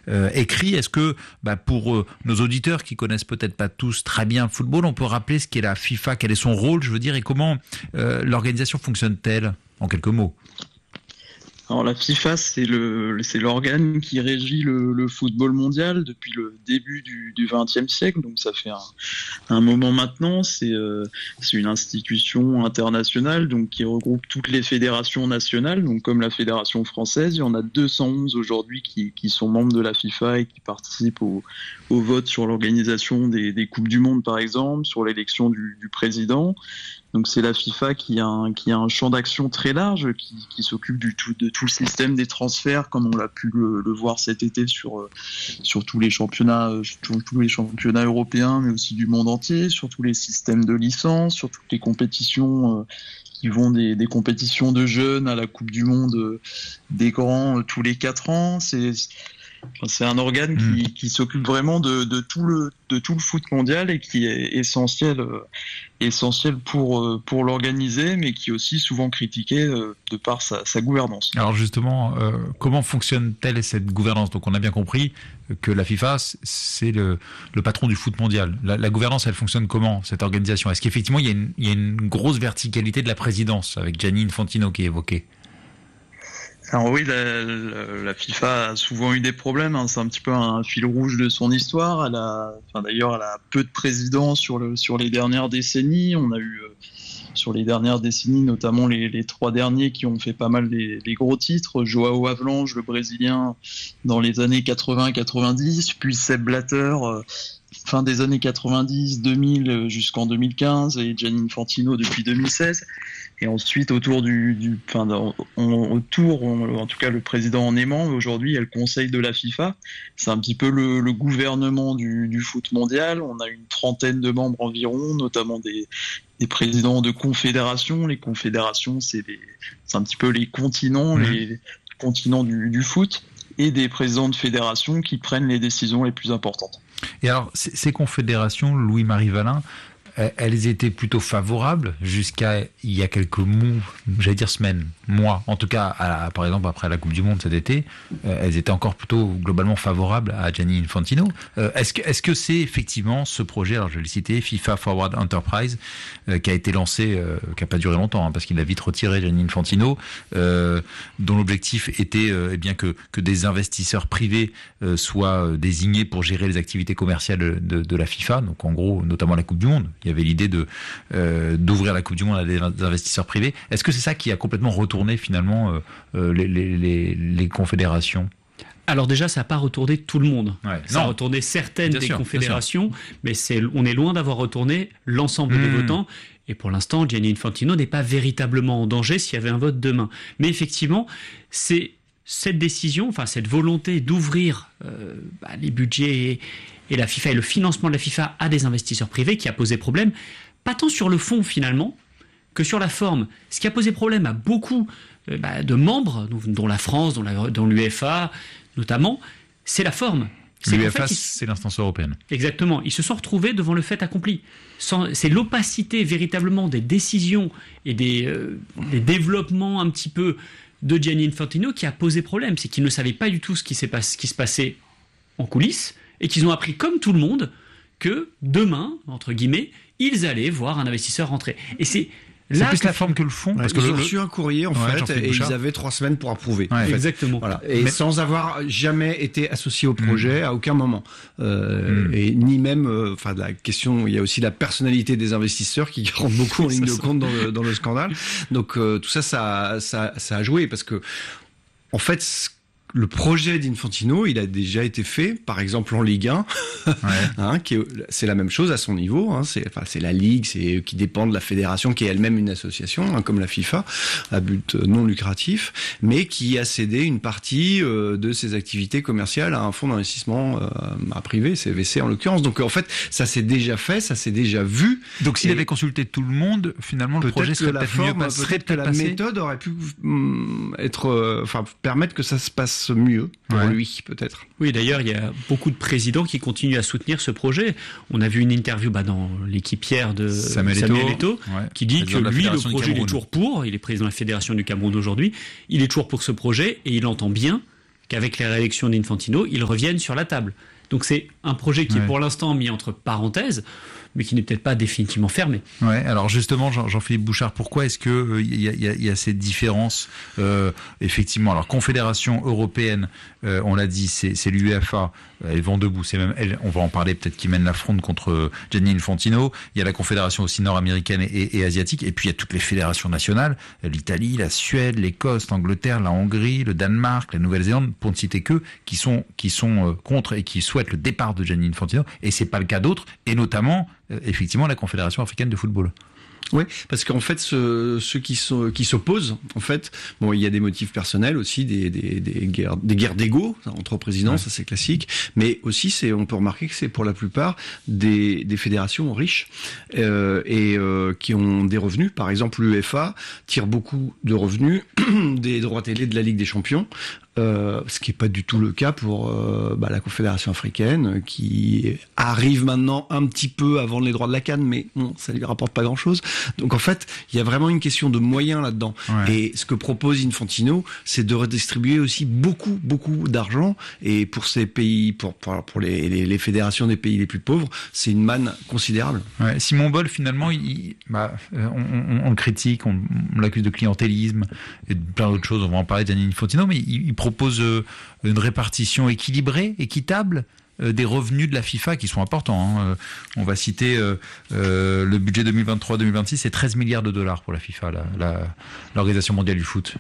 écrit. Est-ce que, pour nos auditeurs qui connaissent peut-être pas tous très bien le football, on peut rappeler ce qu'est la FIFA, quel est son rôle, je veux dire, et comment l'organisation fonctionne-t-elle, en quelques mots? Alors la FIFA, c'est l'organe qui régit le football mondial depuis le début du XXe siècle, donc ça fait un moment maintenant. C'est une institution internationale donc qui regroupe toutes les fédérations nationales, donc comme la fédération française. Il y en a 211 aujourd'hui qui sont membres de la FIFA et qui participent au vote sur l'organisation des Coupes du Monde par exemple, sur l'élection du président. Donc c'est la FIFA qui a un champ d'action très large, qui s'occupe de tout le système des transferts, comme on l'a pu le voir cet été sur tous les championnats européens, mais aussi du monde entier, sur tous les systèmes de licences, sur toutes les compétitions qui vont des compétitions de jeunes à la Coupe du Monde des grands tous les 4 ans. C'est un organe qui s'occupe vraiment de tout le foot mondial et qui est essentiel pour l'organiser, mais qui est aussi souvent critiqué de par sa gouvernance. Alors justement, comment fonctionne-t-elle cette gouvernance? Donc on a bien compris que la FIFA, c'est le patron du foot mondial. La gouvernance, elle fonctionne comment, cette organisation? Est-ce qu'effectivement il y a une grosse verticalité de la présidence avec Gianni Infantino qui est évoquée? Alors oui, la FIFA a souvent eu des problèmes, hein. C'est un petit peu un fil rouge de son histoire. D'ailleurs, elle a peu de présidents sur les dernières décennies. On a eu sur les dernières décennies, notamment les 3 derniers qui ont fait pas mal les gros titres. João Havelange, le Brésilien, dans les années 80-90, puis Sepp Blatter, fin des années 90, 2000 jusqu'en 2015, et Gianni Infantino depuis 2016. Et ensuite, en tout cas, le président en aimant, aujourd'hui, il y a le conseil de la FIFA. C'est un petit peu le gouvernement du foot mondial. On a une 30aine de membres environ, notamment des présidents de confédérations. Les confédérations, c'est un petit peu les continents, les continents du foot, et des présidents de fédérations qui prennent les décisions les plus importantes. Et alors, ces confédérations, Louis-Marie Valin, elles étaient plutôt favorables jusqu'à il y a quelques mois, en tout cas, par exemple après la Coupe du Monde cet été, elles étaient encore plutôt globalement favorables à Gianni Infantino. Est-ce que c'est effectivement ce projet, alors je vais le citer, FIFA Forward Enterprise, qui a été lancé, qui n'a pas duré longtemps, hein, parce qu'il a vite retiré Gianni Infantino, dont l'objectif était que des investisseurs privés soient désignés pour gérer les activités commerciales de la FIFA, donc en gros notamment la Coupe du Monde. Il y avait l'idée d'ouvrir la Coupe du Monde à des investisseurs privés. Est-ce que c'est ça qui a complètement retourné finalement les confédérations? Alors déjà, ça n'a pas retourné tout le monde. Ouais. Ça a retourné certaines des confédérations, mais on est loin d'avoir retourné l'ensemble des votants. Et pour l'instant, Gianni Infantino n'est pas véritablement en danger s'il y avait un vote demain. Mais effectivement, c'est cette décision, cette volonté d'ouvrir les budgets et la FIFA et le financement de la FIFA à des investisseurs privés qui a posé problème, pas tant sur le fond finalement que sur la forme. Ce qui a posé problème à beaucoup de membres, dont la France, dont l'UEFA notamment, c'est la forme. L'UEFA, c'est l'instance européenne. Exactement. Ils se sont retrouvés devant le fait accompli. C'est l'opacité véritablement des décisions et des développements un petit peu de Gianni Infantino qui a posé problème. C'est qu'ils ne savaient pas du tout ce qui se passait en coulisses et qu'ils ont appris comme tout le monde que demain, entre guillemets, ils allaient voir un investisseur rentrer. Et c'est plus la forme que le fond. Parce qu'ils ont reçu un courrier, et ils avaient 3 semaines pour approuver. Ouais, exactement. Voilà. Et sans avoir jamais été associé au projet à aucun moment. Et ni même, la question, il y a aussi la personnalité des investisseurs qui rentre beaucoup en ligne de compte dans le scandale. Donc, tout ça a joué parce que, en fait, le projet d'Infantino, il a déjà été fait, par exemple en Ligue 1, c'est la même chose à son niveau. C'est la Ligue, c'est qui dépend de la fédération, qui est elle-même une association, comme la FIFA, à but non lucratif, mais qui a cédé une partie de ses activités commerciales à un fonds d'investissement privé, CVC en l'occurrence. Donc en fait, ça s'est déjà fait, ça s'est déjà vu. Donc s'il avait consulté tout le monde, finalement le projet serait peut-être mieux passé. Peut-être que la méthode aurait pu permettre que ça se passe mieux pour lui, peut-être. Oui, d'ailleurs, il y a beaucoup de présidents qui continuent à soutenir ce projet. On a vu une interview dans l'équipière de Samuel Eto'o, qui dit que lui, le projet, il est toujours pour. Il est président de la Fédération du Cameroun aujourd'hui. Il est toujours pour ce projet et il entend bien qu'avec la réélection d'Infantino, ils reviennent sur la table. Donc c'est un projet qui est pour l'instant mis entre parenthèses, mais qui n'est peut-être pas définitivement fermé. Ouais, alors justement, Jean-Philippe Bouchard, pourquoi est-ce que il y a cette différence effectivement? Alors Confédération européenne, on l'a dit, c'est l'UEFA, elle vend debout, c'est même elle, on va en parler peut-être, qui mène la fronde contre Gianni Infantino. Il y a la Confédération aussi nord-américaine et asiatique, et puis il y a toutes les fédérations nationales, l'Italie, la Suède, l'Écosse, l'Angleterre, la Hongrie, le Danemark, la Nouvelle-Zélande, pour ne citer que, qui sont contre et qui souhaitent le départ de Gianni Infantino, et c'est pas le cas d'autres, et notamment effectivement la Confédération africaine de football. Oui, parce qu'en fait, ceux qui s'opposent, en fait, bon, il y a des motifs personnels aussi, des guerres d'ego entre présidents, ça c'est classique, mais aussi on peut remarquer que c'est pour la plupart des fédérations riches et qui ont des revenus. Par exemple, l'UEFA tire beaucoup de revenus des droits télé de la Ligue des Champions. Ce qui n'est pas du tout le cas pour la Confédération africaine, qui arrive maintenant un petit peu à vendre les droits de la CAN, mais bon, ça lui rapporte pas grand-chose. Donc en fait, il y a vraiment une question de moyens là-dedans. Ouais. Et ce que propose Infantino, c'est de redistribuer aussi beaucoup d'argent. Et pour ces pays, pour les fédérations des pays les plus pauvres, c'est une manne considérable. Ouais, Simon Boll, finalement, on le critique, on l'accuse de clientélisme et de plein d'autres choses. On va en parler d'Gianni Infantino, mais il propose une répartition équilibrée, équitable des revenus de la FIFA qui sont importants. On va citer le budget 2023-2026, c'est 13 milliards de dollars pour la FIFA, l'Organisation mondiale du foot.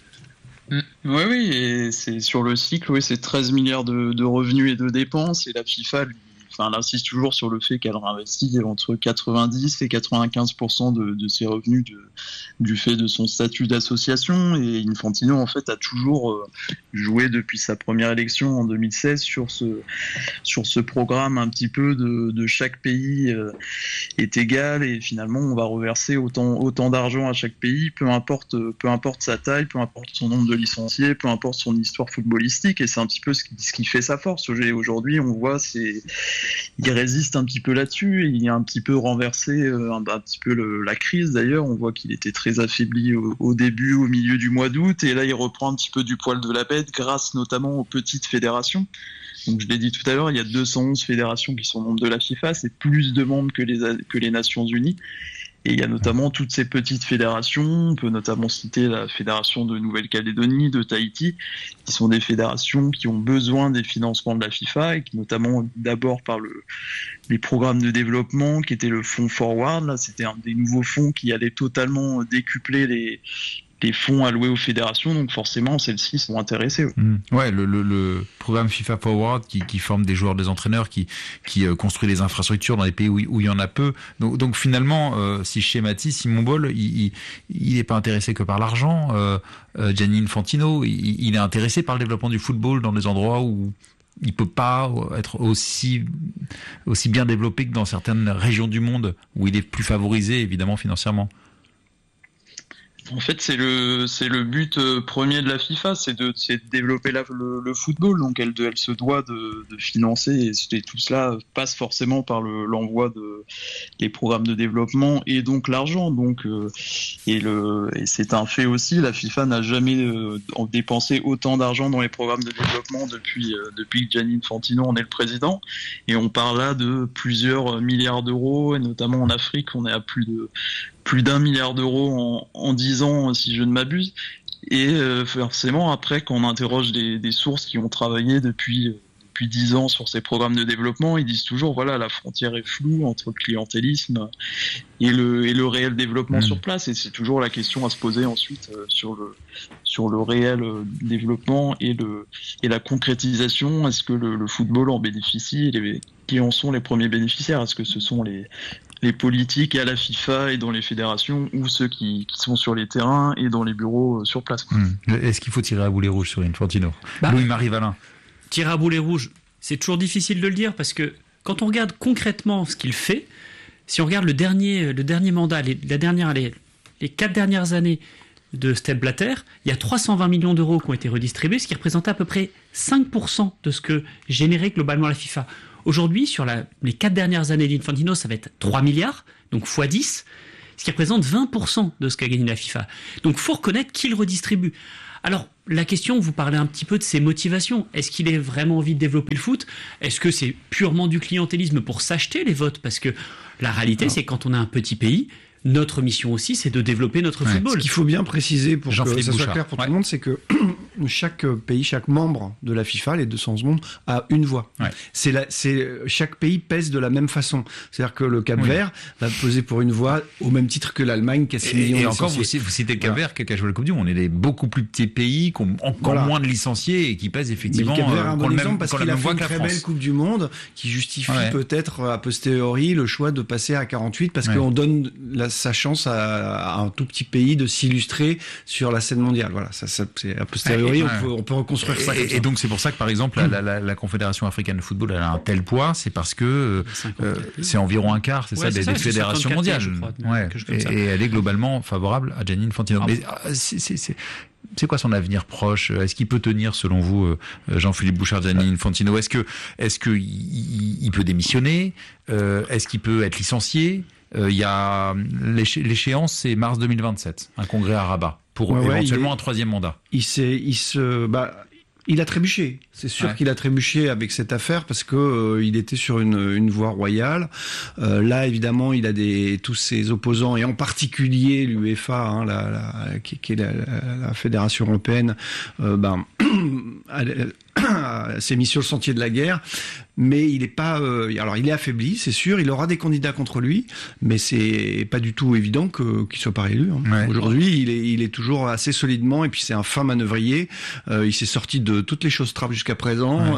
Oui, et c'est sur le cycle, c'est 13 milliards de revenus et de dépenses, et la FIFA, elle insiste toujours sur le fait qu'elle réinvestit entre 90 et 95% de ses revenus du fait de son statut d'association. Et Infantino, en fait, a toujours joué depuis sa première élection en 2016 sur ce programme un petit peu de chaque pays est égal, et finalement on va reverser autant d'argent à chaque pays, peu importe sa taille, peu importe son nombre de licenciés, peu importe son histoire footballistique. Et c'est un petit peu ce qui fait sa force. Aujourd'hui, on voit, il résiste un petit peu là-dessus, et il a un petit peu renversé un petit peu la crise. D'ailleurs, on voit qu'il était très affaibli au début, au milieu du mois d'août, et là il reprend un petit peu du poil de la bête grâce notamment aux petites fédérations. Donc je l'ai dit tout à l'heure, il y a 211 fédérations qui sont membres de la FIFA, c'est plus de membres que les Nations Unies. Et il y a notamment toutes ces petites fédérations, on peut notamment citer la fédération de Nouvelle-Calédonie, de Tahiti, qui sont des fédérations qui ont besoin des financements de la FIFA, et qui notamment d'abord par les programmes de développement qui étaient le fonds Forward. Là, c'était un des nouveaux fonds qui allait totalement décupler les fonds alloués aux fédérations, donc forcément celles-ci sont intéressées. Ouais, le programme FIFA Forward qui forme des joueurs, des entraîneurs, qui construit les infrastructures dans les pays où il y en a peu. Donc finalement, si je schématise, Simon Boll, il n'est pas intéressé que par l'argent. Gianni Infantino, il est intéressé par le développement du football dans des endroits où il peut pas être aussi bien développé que dans certaines régions du monde où il est plus favorisé, évidemment, financièrement. En fait, c'est le but premier de la FIFA, c'est de développer le football. Donc, elle se doit de financer, et tout cela passe forcément par l'envoi des programmes de développement et donc l'argent. Donc, et c'est un fait aussi, la FIFA n'a jamais dépensé autant d'argent dans les programmes de développement depuis que Gianni Infantino en est le président. Et on parle là de plusieurs milliards d'euros, et notamment en Afrique, on est à plus d'1 milliard d'euros en 10 ans, si je ne m'abuse. Et forcément, après, quand on interroge des sources qui ont travaillé depuis 10 ans sur ces programmes de développement, ils disent toujours, voilà, la frontière est floue entre le clientélisme et le réel développement sur place. Et c'est toujours la question à se poser ensuite sur le réel développement et la concrétisation. Est-ce que le football en bénéficie, et qui en sont les premiers bénéficiaires? Est-ce que ce sont les politiques à la FIFA et dans les fédérations, ou ceux qui sont sur les terrains et dans les bureaux sur place? Est-ce qu'il faut tirer à boulet rouge sur Infantino? Louis-Marie Valin. Tirer à boulet rouge, c'est toujours difficile de le dire, parce que quand on regarde concrètement ce qu'il fait, si on regarde le dernier mandat, les 4 dernières années de Sepp Blatter, il y a 320 millions d'euros qui ont été redistribués, ce qui représente à peu près 5% de ce que générait globalement la FIFA. Aujourd'hui, sur les 4 dernières années d'Infantino, ça va être 3 milliards, donc x 10, ce qui représente 20% de ce qu'a gagné la FIFA. Donc il faut reconnaître qu'il redistribue. Alors, la question, vous parlez un petit peu de ses motivations. Est-ce qu'il a vraiment envie de développer le foot ? Est-ce que c'est purement du clientélisme pour s'acheter les votes ? Parce que la réalité, c'est que quand on a un petit pays, notre mission aussi, c'est de développer notre football. Ce qu'il faut bien préciser pour que ça soit clair pour tout le monde, c'est que chaque pays, chaque membre de la FIFA, les 211 membres, a une voix. Chaque pays pèse de la même façon. C'est-à-dire que le Cap-Vert va peser pour une voix au même titre que l'Allemagne qui a 6 millions de licenciés. Et encore, vous citez le Cap-Vert qui a joué la Coupe du Monde. On est des beaucoup plus petits pays qui ont encore moins de licenciés et qui pèsent effectivement. Mais le Cap-Vert a un bon exemple parce qu'il a fait une très belle Coupe du Monde qui justifie peut-être a posteriori le choix de passer à 48 parce qu'on donne sa chance à un tout petit pays de s'illustrer sur la scène mondiale. Voilà, ça c'est a posteriori, on peut reconstruire ça. Et donc c'est pour ça que par exemple la Confédération africaine de football elle a un tel poids, c'est parce que c'est environ un quart, c'est des fédérations mondiales. Et elle est globalement favorable à Gianni Infantino. Mais c'est quoi son avenir proche ? Est-ce qu'il peut tenir, selon vous, Jean-Philippe Bouchard, Gianni Infantino ? Est-ce que il peut démissionner ? Est-ce qu'il peut être licencié ? Il y a l'échéance, c'est mars 2027, un congrès à Rabat pour éventuellement un troisième mandat. Il a trébuché. C'est sûr qu'il a trébuché avec cette affaire parce que il était sur une voie royale. Là, évidemment, il a tous ses opposants et en particulier l'UEFA, qui est la fédération européenne, s'est mis sur le sentier de la guerre. Mais il est pas. Alors, il est affaibli, c'est sûr. Il aura des candidats contre lui, mais c'est pas du tout évident qu'il soit pas réélu. Aujourd'hui, il est toujours assez solidement. Et puis, c'est un fin manœuvrier. Il s'est sorti de toutes les choses trappes jusqu'à présent.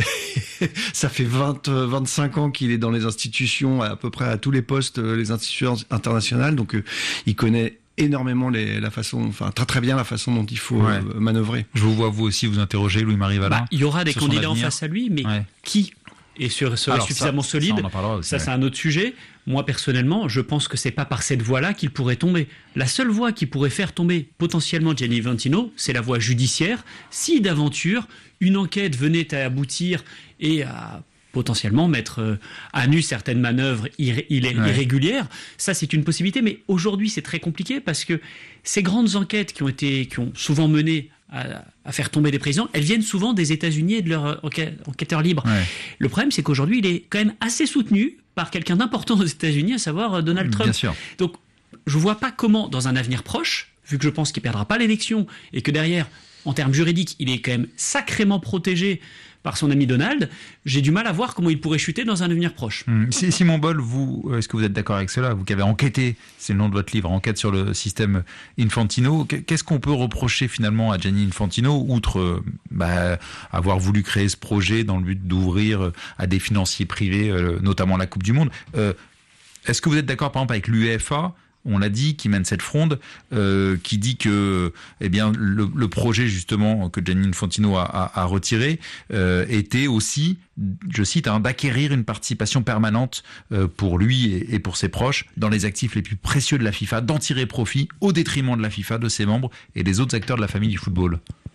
Ça fait 25 ans qu'il est dans les institutions, à peu près à tous les postes, les institutions internationales. Donc, il connaît énormément très très bien la façon dont il faut manœuvrer. Je vous vois vous aussi vous interroger, Louis-Marie Valin. Il y aura des candidats en face à lui, mais qui serait suffisamment solide, ça c'est un autre sujet. Moi personnellement, je pense que c'est pas par cette voie-là qu'il pourrait tomber. La seule voie qui pourrait faire tomber potentiellement Gianni Infantino, c'est la voie judiciaire. Si d'aventure une enquête venait à aboutir et à potentiellement mettre à nu certaines manœuvres irrégulières. Ça, c'est une possibilité. Mais aujourd'hui, c'est très compliqué parce que ces grandes enquêtes qui ont souvent mené à faire tomber des présidents, elles viennent souvent des États-Unis et de leurs enquêteurs libres. Le problème, c'est qu'aujourd'hui, il est quand même assez soutenu par quelqu'un d'important aux États-Unis, à savoir Donald Trump. Bien sûr. Donc, je vois pas comment, dans un avenir proche, vu que je pense qu'il perdra pas l'élection et que derrière, en termes juridiques, il est quand même sacrément protégé par son ami Donald, j'ai du mal à voir comment il pourrait chuter dans un avenir proche. Simon Boll, est-ce que vous êtes d'accord avec cela ? Vous qui avez enquêté, c'est le nom de votre livre, enquête sur le système Infantino. Qu'est-ce qu'on peut reprocher finalement à Gianni Infantino, outre avoir voulu créer ce projet dans le but d'ouvrir à des financiers privés, notamment la Coupe du Monde ? Est-ce que vous êtes d'accord par exemple avec l'UEFA ? On l'a dit, qui mène cette fronde, qui dit que, le projet justement que Gianni Infantino a retiré était aussi, je cite, d'acquérir une participation permanente pour lui et pour ses proches dans les actifs les plus précieux de la FIFA, d'en tirer profit au détriment de la FIFA, de ses membres et des autres acteurs de la famille du football.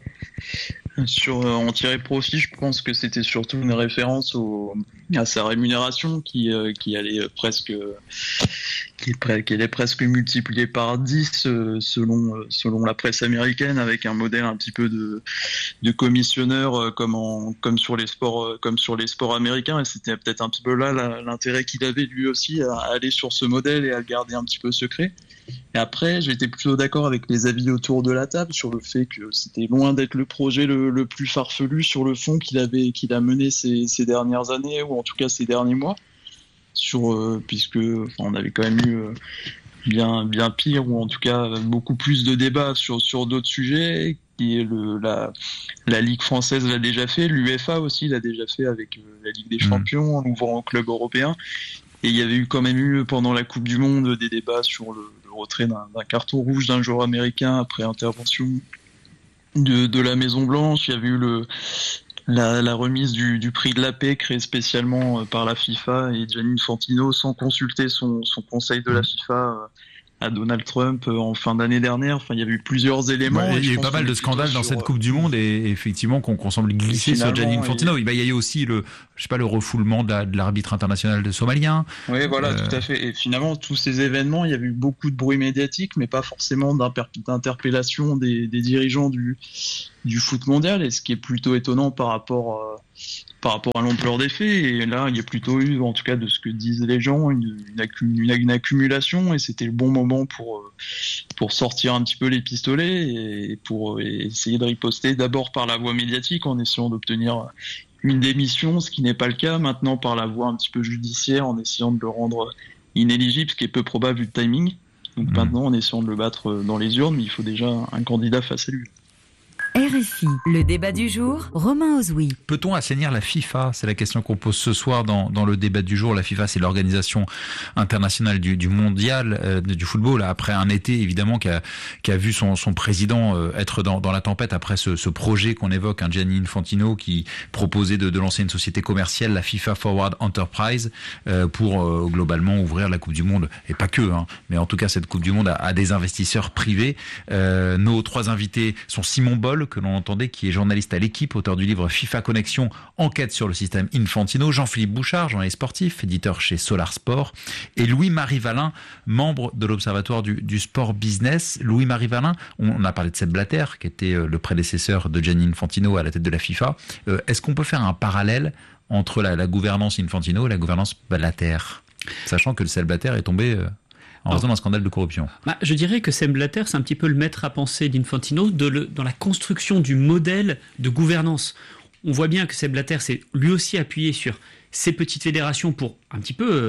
Sur en tirer profit, je pense que c'était surtout une référence à sa rémunération qui allait presque multipliée par 10 selon la presse américaine, avec un modèle un petit peu de commissionneur comme sur les sports américains, et c'était peut-être un petit peu là l'intérêt qu'il avait lui aussi à aller sur ce modèle et à le garder un petit peu secret. Et après, j'étais plutôt d'accord avec les avis autour de la table sur le fait que c'était loin d'être le projet le plus farfelu sur le fond qu'il a mené ces dernières années, ou en tout cas ces derniers mois, puisque on avait quand même eu bien pire, ou en tout cas beaucoup plus de débats sur d'autres sujets. Et la Ligue française l'a déjà fait, l'UEFA aussi l'a déjà fait avec la Ligue des Champions, en ouvrant au club européen. Et il y avait quand même eu pendant la Coupe du Monde des débats sur le retrait d'un carton rouge d'un joueur américain après intervention de la Maison Blanche. Il y avait eu la remise du prix de la paix créé spécialement par la FIFA, et Gianni Infantino, sans consulter son conseil de la FIFA, Donald Trump en fin d'année dernière. Enfin, il y avait eu plusieurs éléments. Il y a eu pas mal de scandales dans cette Coupe du Monde et effectivement qu'on semble glisser sur Gianni Infantino. Il y a eu aussi le refoulement de l'arbitre international somalien. Oui, voilà, tout à fait. Et finalement, tous ces événements, il y a eu beaucoup de bruit médiatique, mais pas forcément d'interpellation des dirigeants du foot mondial. Et ce qui est plutôt étonnant par rapport à l'ampleur des faits. Et là, il y a plutôt eu, en tout cas de ce que disent les gens, une accumulation, et c'était le bon moment pour sortir un petit peu les pistolets et pour essayer de riposter d'abord par la voie médiatique en essayant d'obtenir une démission, ce qui n'est pas le cas, maintenant par la voie un petit peu judiciaire en essayant de le rendre inéligible, ce qui est peu probable vu le timing. Donc maintenant en essayant de le battre dans les urnes, mais il faut déjà un candidat face à lui. RFI, le débat du jour, Romain Ozoui. Peut-on assainir la FIFA ? C'est la question qu'on pose ce soir dans le débat du jour. La FIFA, c'est l'organisation internationale du mondial du football. Après un été, évidemment, qui a vu son président être dans la tempête après ce projet qu'on évoque, Gianni Infantino, qui proposait de lancer une société commerciale, la FIFA Forward Enterprise, pour globalement ouvrir la Coupe du Monde. Et pas que, mais en tout cas, cette Coupe du Monde à des investisseurs privés. Nos trois invités sont Simon Boll, que l'on entendait, qui est journaliste à l'Équipe, auteur du livre FIFA Connexion, enquête sur le système Infantino, Jean-Philippe Bouchard, journaliste sportif, éditeur chez Solar Sport, et Louis-Marie Valin, membre de l'Observatoire du sport business. Louis-Marie Valin, on a parlé de Sepp Blatter, qui était le prédécesseur de Gianni Infantino à la tête de la FIFA. Est-ce qu'on peut faire un parallèle entre la gouvernance Infantino et la gouvernance Blatter, sachant que le Sepp Blatter est tombé en raison d'un scandale de corruption? Je dirais que Sepp Blatter, c'est un petit peu le maître à penser d'Infantino dans la construction du modèle de gouvernance. On voit bien que Sepp Blatter s'est lui aussi appuyé sur ces petites fédérations pour un petit peu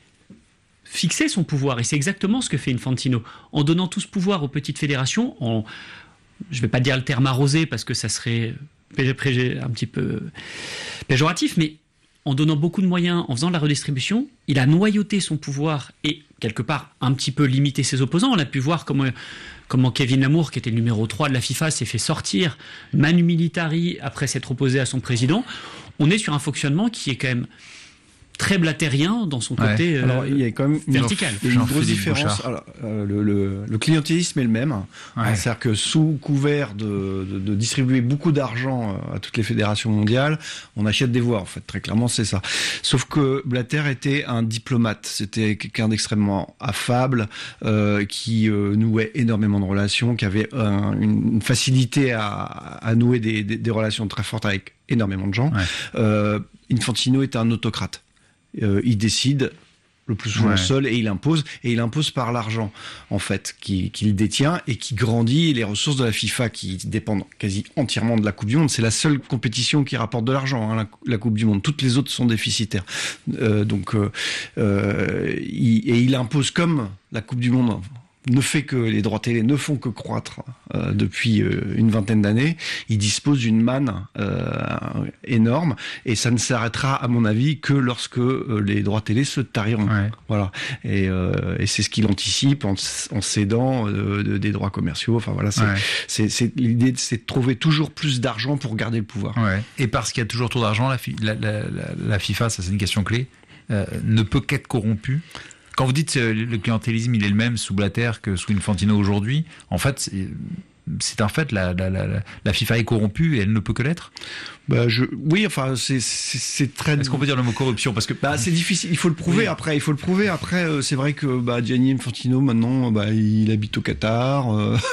fixer son pouvoir. Et c'est exactement ce que fait Infantino. En donnant tout ce pouvoir aux petites fédérations, je ne vais pas dire le terme arrosé parce que ça serait un petit peu péjoratif, mais en donnant beaucoup de moyens, en faisant de la redistribution, il a noyauté son pouvoir et, quelque part, un petit peu limité ses opposants. On a pu voir comment Kevin Lamour, qui était le numéro 3 de la FIFA, s'est fait sortir Manu Militari après s'être opposé à son président. On est sur un fonctionnement qui est quand même très blattérien dans son côté alors, il y a quand même vertical. Il y a une grosse différence. Alors, le clientélisme est le même. C'est-à-dire que sous couvert de distribuer beaucoup d'argent à toutes les fédérations mondiales, on achète des voix, en fait. Très clairement, c'est ça. Sauf que Blatter était un diplomate. C'était quelqu'un d'extrêmement affable, qui nouait énormément de relations, qui avait une facilité à nouer des relations très fortes avec énormément de gens. Infantino était un autocrate. Il décide le plus souvent seul et il impose par l'argent en fait qu'il détient et qui grandit. Les ressources de la FIFA qui dépendent quasi entièrement de la Coupe du Monde, c'est la seule compétition qui rapporte de l'argent, la Coupe du Monde. Toutes les autres sont déficitaires. Il impose comme la Coupe du Monde les droits télé ne font que croître depuis une vingtaine d'années. Il dispose d'une manne énorme et ça ne s'arrêtera à mon avis que lorsque les droits télé se tariront. Voilà. Et c'est ce qu'il anticipe en cédant des droits commerciaux. Enfin voilà, c'est l'idée, c'est de trouver toujours plus d'argent pour garder le pouvoir. Et parce qu'il y a toujours trop d'argent, la FIFA, ça c'est une question clé, ne peut qu'être corrompue. Quand vous dites le clientélisme, il est le même sous Blatter que sous Infantino aujourd'hui, en fait, c'est un fait, la FIFA est corrompue et elle ne peut que l'être. Oui, enfin, c'est très. Est-ce qu'on peut dire le mot corruption? Parce que c'est difficile. Il faut le prouver après. C'est vrai que Gianni Infantino maintenant, il habite au Qatar.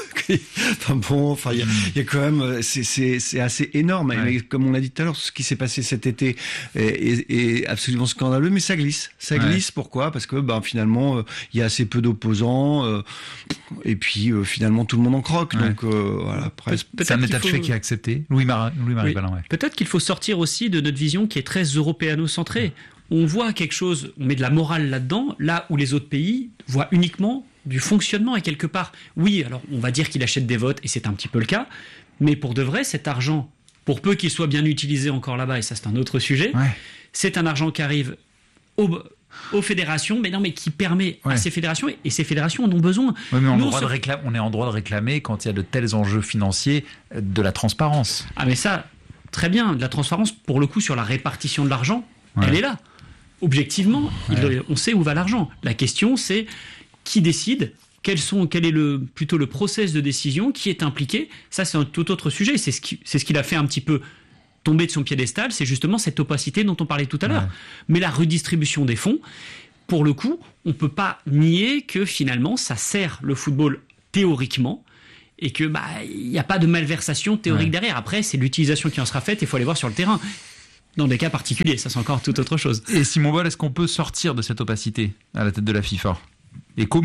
Il y a quand même, c'est assez énorme. Mais comme on l'a dit tout à l'heure, ce qui s'est passé cet été est absolument scandaleux. Mais ça glisse. Ça glisse. Pourquoi? Parce que finalement, il y a assez peu d'opposants. Et puis finalement, tout le monde en croque. Donc voilà. Après, c'est un état de fait qui est accepté. Louis-Marie Valin. Peut-être qu'il faut sortir aussi de notre vision qui est très européano-centrée. On voit quelque chose, on met de la morale là-dedans, là où les autres pays voient uniquement du fonctionnement et quelque part. Oui, alors on va dire qu'il achète des votes et c'est un petit peu le cas, mais pour de vrai, cet argent, pour peu qu'il soit bien utilisé encore là-bas, et ça c'est un autre sujet, c'est un argent qui arrive aux fédérations, mais qui permet à ces fédérations, et ces fédérations en ont besoin. Oui, mais on est en droit de réclamer, quand il y a de tels enjeux financiers, de la transparence. Ah mais ça, très bien, de la transparence, pour le coup, sur la répartition de l'argent, elle est là. Objectivement, on sait où va l'argent. La question, c'est qui décide, quel est plutôt le process de décision qui est impliqué. Ça, c'est un tout autre sujet. C'est ce qu'il a fait un petit peu tomber de son piédestal. C'est justement cette opacité dont on parlait tout à l'heure. Ouais. Mais la redistribution des fonds, pour le coup, on peut pas nier que finalement, ça sert le football théoriquement. Et que il n'y a pas de malversation théorique derrière. Après, c'est l'utilisation qui en sera faite. Il faut aller voir sur le terrain. Dans des cas particuliers, ça c'est encore toute autre chose. Et Simon Boll, est-ce qu'on peut sortir de cette opacité à la tête de la FIFA ? Et comment ?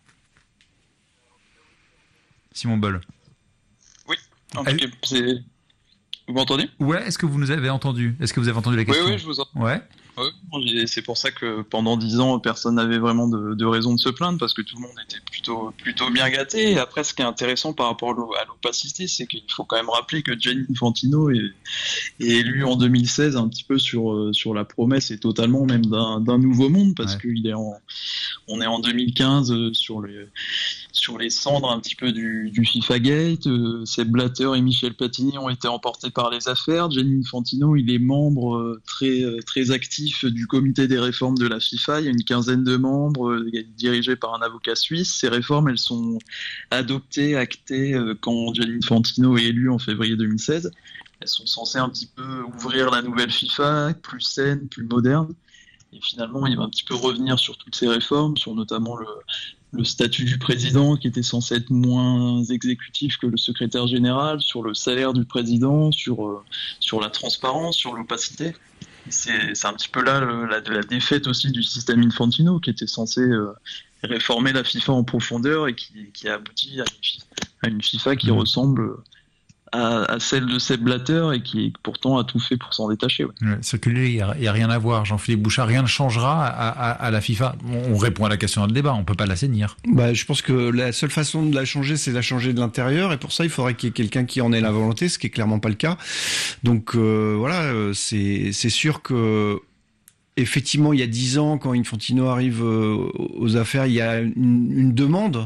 Simon Boll. Oui, en tout cas, vous m'entendez ? Ouais, est-ce que vous nous avez entendu ? Est-ce que vous avez entendu la question ? Oui, je vous entends. Ouais. Oui, c'est pour ça que pendant 10 ans, personne n'avait vraiment de raison de se plaindre, parce que tout le monde était plutôt bien gâté. Et après, ce qui est intéressant par rapport à l'opacité, c'est qu'il faut quand même rappeler que Gianni Infantino est élu en 2016 un petit peu sur la promesse et totalement même d'un nouveau monde, parce qu'on est en 2015 sur les cendres un petit peu du FIFA Gate. Sepp Blatter et Michel Platini ont été emportés par les affaires. Gianni Infantino, il est membre très actif du comité des réformes de la FIFA. Il y a une quinzaine de membres dirigés par un avocat suisse. Ces réformes, elles sont adoptées, actées quand Gianni Infantino est élu en février 2016. Elles sont censées un petit peu ouvrir la nouvelle FIFA, plus saine, plus moderne. Et finalement, il va un petit peu revenir sur toutes ces réformes, sur notamment le statut du président qui était censé être moins exécutif que le secrétaire général, sur le salaire du président, sur la transparence, sur l'opacité. C'est un petit peu là la défaite aussi du système Infantino qui était censé réformer la FIFA en profondeur et qui a abouti à une FIFA qui ressemble à celle de Sepp Blatter et qui pourtant a tout fait pour s'en détacher. Ouais. Circuler, il n'y a rien à voir. Jean-Philippe Bouchard, rien ne changera à la FIFA. On répond à la question dans le débat, on ne peut pas l'assainir. Je pense que la seule façon de la changer, c'est de la changer de l'intérieur, et pour ça, il faudrait qu'il y ait quelqu'un qui en ait la volonté, ce qui est clairement pas le cas. Donc c'est sûr que effectivement, il y a 10 ans, quand Infantino arrive aux affaires, il y a une demande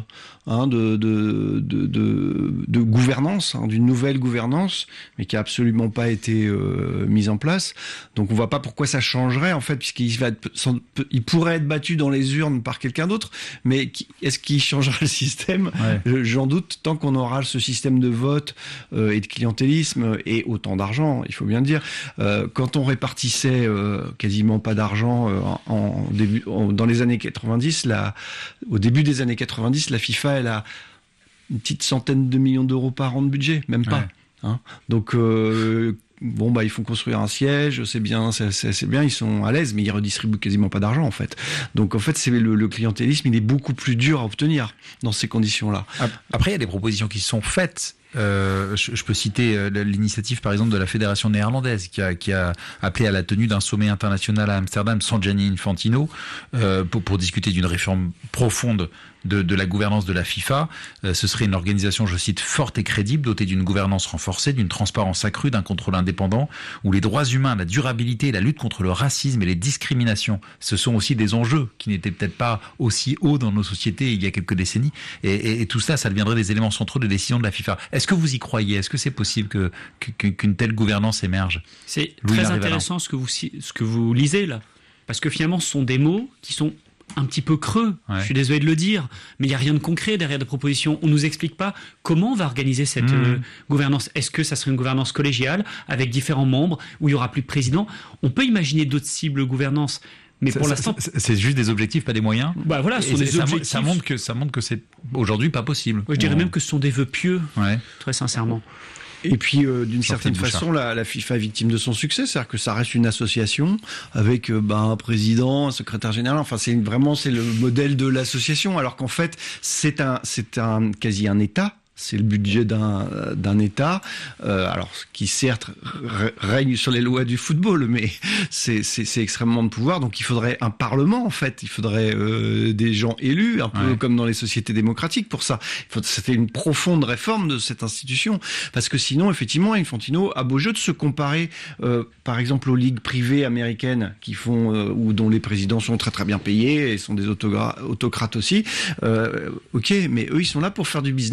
de gouvernance, d'une nouvelle gouvernance, mais qui a absolument pas été mise en place. Donc on voit pas pourquoi ça changerait en fait, il pourrait être battu dans les urnes par quelqu'un d'autre, mais est-ce qu'il changera le système ? J'en doute, tant qu'on aura ce système de vote et de clientélisme et autant d'argent, il faut bien le dire. Quand on répartissait quasiment pas d'argent dans les années 90, au début des années 90, la FIFA elle a une petite centaine de millions d'euros par an de budget, même pas. Donc ils font construire un siège, c'est bien, ils sont à l'aise, mais ils redistribuent quasiment pas d'argent en fait. Donc en fait, c'est le clientélisme, il est beaucoup plus dur à obtenir dans ces conditions-là. Après, il y a des propositions qui sont faites. Je peux citer l'initiative par exemple de la fédération néerlandaise qui a appelé à la tenue d'un sommet international à Amsterdam sans Gianni Infantino pour discuter d'une réforme profonde de la gouvernance de la FIFA. Ce serait une organisation, je cite, forte et crédible, dotée d'une gouvernance renforcée, d'une transparence accrue, d'un contrôle indépendant, où les droits humains, la durabilité, la lutte contre le racisme et les discriminations, ce sont aussi des enjeux qui n'étaient peut-être pas aussi hauts dans nos sociétés il y a quelques décennies. Et tout ça deviendrait des éléments centraux de décision de la FIFA. Est-ce que vous y croyez ? Est-ce que c'est possible qu'une telle gouvernance émerge ? C'est très intéressant ce que vous lisez là, parce que finalement ce sont des mots qui sont un petit peu creux, je suis désolé de le dire, mais il n'y a rien de concret derrière des propositions. On ne nous explique pas comment on va organiser cette gouvernance. Est-ce que ça serait une gouvernance collégiale avec différents membres où il n'y aura plus de président ? On peut imaginer d'autres cibles gouvernance. Mais pour l'instant, c'est juste des objectifs, pas des moyens. Ça montre que c'est aujourd'hui pas possible. Je dirais même que ce sont des vœux pieux, très sincèrement. Et puis, d'une certaine façon, la FIFA est victime de son succès, c'est-à-dire que ça reste une association avec un président, un secrétaire général. Enfin, c'est le modèle de l'association, alors qu'en fait, c'est quasi un État. C'est le budget d'un État, alors qui certes règne sur les lois du football, mais c'est extrêmement de pouvoir. Donc il faudrait un parlement en fait, il faudrait des gens élus, un peu comme dans les sociétés démocratiques. Pour ça, c'était une profonde réforme de cette institution, parce que sinon effectivement, Infantino a beau jeu de se comparer, par exemple aux ligues privées américaines qui font ou dont les présidents sont très très bien payés et sont des autocrates aussi. Ok, mais eux ils sont là pour faire du business, c'est des ligues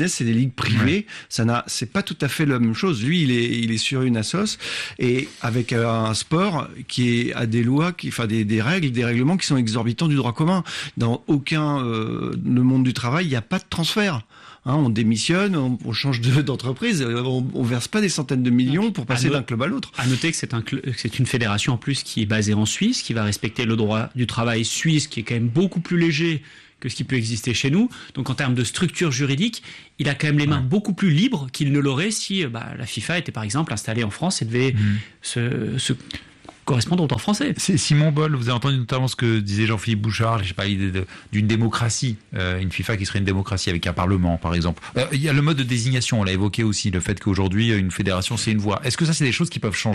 ligue privée, c'est pas tout à fait la même chose. Lui, il est sur une assos et avec un sport qui a des lois, des règles, des règlements qui sont exorbitants du droit commun. Dans aucun le monde du travail, il n'y a pas de transfert. On démissionne, on change d'entreprise, on verse pas des centaines de millions pour passer d'un club à l'autre. À noter que c'est une fédération en plus qui est basée en Suisse, qui va respecter le droit du travail suisse, qui est quand même beaucoup plus léger que ce qui peut exister chez nous. Donc en termes de structure juridique, il a quand même les mains beaucoup plus libres qu'il ne l'aurait si la FIFA était par exemple installée en France et devait se correspondant en français. C'est Simon Boll, vous avez entendu notamment ce que disait Jean-Philippe Bouchard, je sais pas, l'idée d'une démocratie, une FIFA qui serait une démocratie avec un parlement par exemple. Il y a le mode de désignation, on l'a évoqué aussi, le fait qu'aujourd'hui une fédération c'est une voix. Est-ce que ça c'est des choses qui peuvent changer ?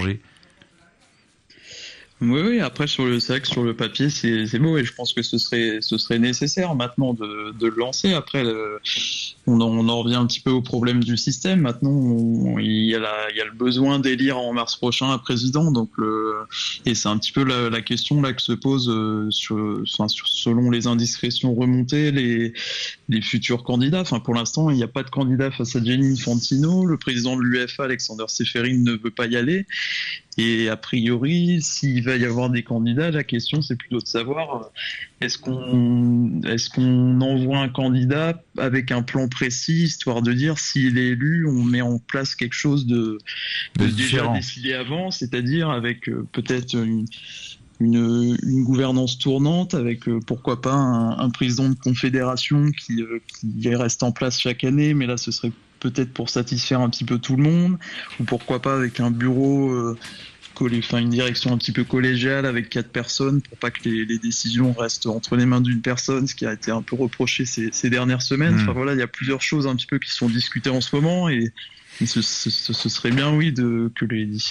Oui, après c'est vrai que sur le papier c'est beau et je pense que ce serait nécessaire maintenant de le lancer. Après on en revient un petit peu au problème du système. Maintenant il y a le besoin d'élire en mars prochain un président, donc et c'est un petit peu la question là que se pose selon les indiscrétions remontées les futurs candidats. Enfin pour l'instant il n'y a pas de candidat face à Gianni Infantino. Le président de l'UEFA Alexander Seferin ne veut pas y aller. Et a priori, s'il va y avoir des candidats, la question c'est plutôt de savoir est-ce qu'on envoie un candidat avec un plan précis, histoire de dire s'il est élu, on met en place quelque chose de déjà décidé avant, c'est-à-dire avec peut-être une gouvernance tournante, avec pourquoi pas un président de confédération qui reste en place chaque année, mais là ce serait peut-être pour satisfaire un petit peu tout le monde, ou pourquoi pas avec un bureau, une direction un petit peu collégiale avec 4 personnes pour pas que les décisions restent entre les mains d'une personne, ce qui a été un peu reproché ces dernières semaines. Enfin voilà, il y a plusieurs choses un petit peu qui sont discutées en ce moment et ce serait bien, oui, que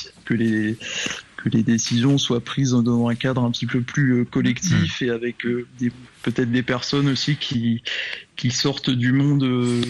les décisions soient prises dans un cadre un petit peu plus collectif et avec peut-être des personnes aussi qui sortent du monde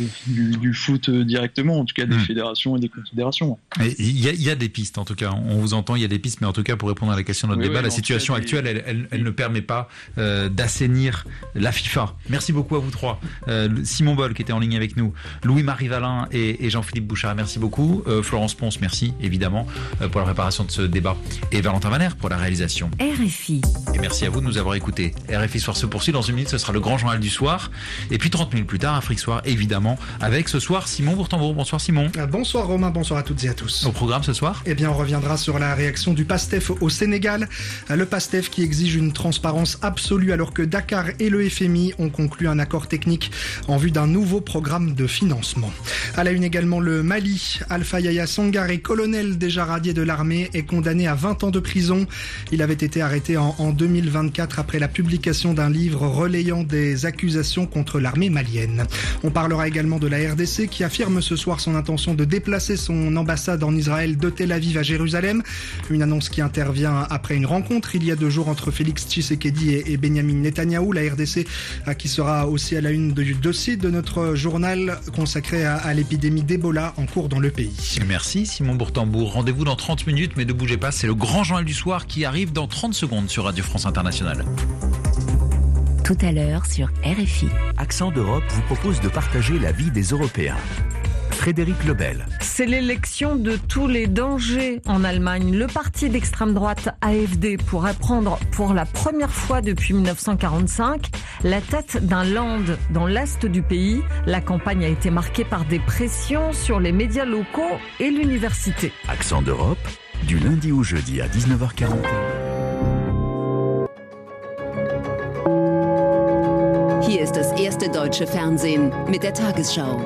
du foot directement, en tout cas des fédérations et des confédérations. Il y a des pistes, en tout cas. On vous entend, il y a des pistes, mais en tout cas, pour répondre à la question de notre débat, la situation actuelle, elle ne permet pas d'assainir la FIFA. Merci beaucoup à vous trois. Simon Boll, qui était en ligne avec nous, Louis-Marie Valin et Jean-Philippe Bouchard, merci beaucoup. Florence Ponce, merci, évidemment, pour la préparation de ce débat. Et Valentin Vaner pour la réalisation. RFI. Et merci à vous de nous avoir écoutés. RFI Soir se poursuit. Dans une minute, ce sera le grand journal du soir. Et puis 30 minutes plus tard, Afrique Soir, évidemment, avec ce soir Simon Bourtambourg. Bonsoir Simon. Bonsoir Romain, bonsoir à toutes et à tous. Au programme ce soir ? Eh bien, on reviendra sur la réaction du PASTEF au Sénégal. Le PASTEF qui exige une transparence absolue alors que Dakar et le FMI ont conclu un accord technique en vue d'un nouveau programme de financement. À la une également le Mali. Alpha Yaya Sangaré, colonel déjà radié de l'armée, est condamné à 20 ans de prison. Il avait été arrêté en 2024 après la publication d'un livre relayant des accusations contre l'armée malienne. On parlera également de la RDC qui affirme ce soir son intention de déplacer son ambassade en Israël de Tel Aviv à Jérusalem. Une annonce qui intervient après une rencontre il y a 2 jours entre Félix Tshisekedi et Benyamin Netanyahou. La RDC qui sera aussi à la une du dossier de notre journal consacré à l'épidémie d'Ebola en cours dans le pays. Merci Simon Bourtambourg. Rendez-vous dans 30 minutes, mais ne bougez pas, c'est le grand journal du soir qui arrive dans 30 secondes sur Radio France Internationale. Tout à l'heure sur RFI. Accent d'Europe vous propose de partager la vie des Européens. Frédéric Lebel. C'est l'élection de tous les dangers en Allemagne. Le parti d'extrême droite AfD pourrait prendre pour la première fois depuis 1945 la tête d'un land dans l'est du pays. La campagne a été marquée par des pressions sur les médias locaux et l'université. Accent d'Europe, du lundi au jeudi à 19h40. Hier ist das erste deutsche Fernsehen mit der Tagesschau.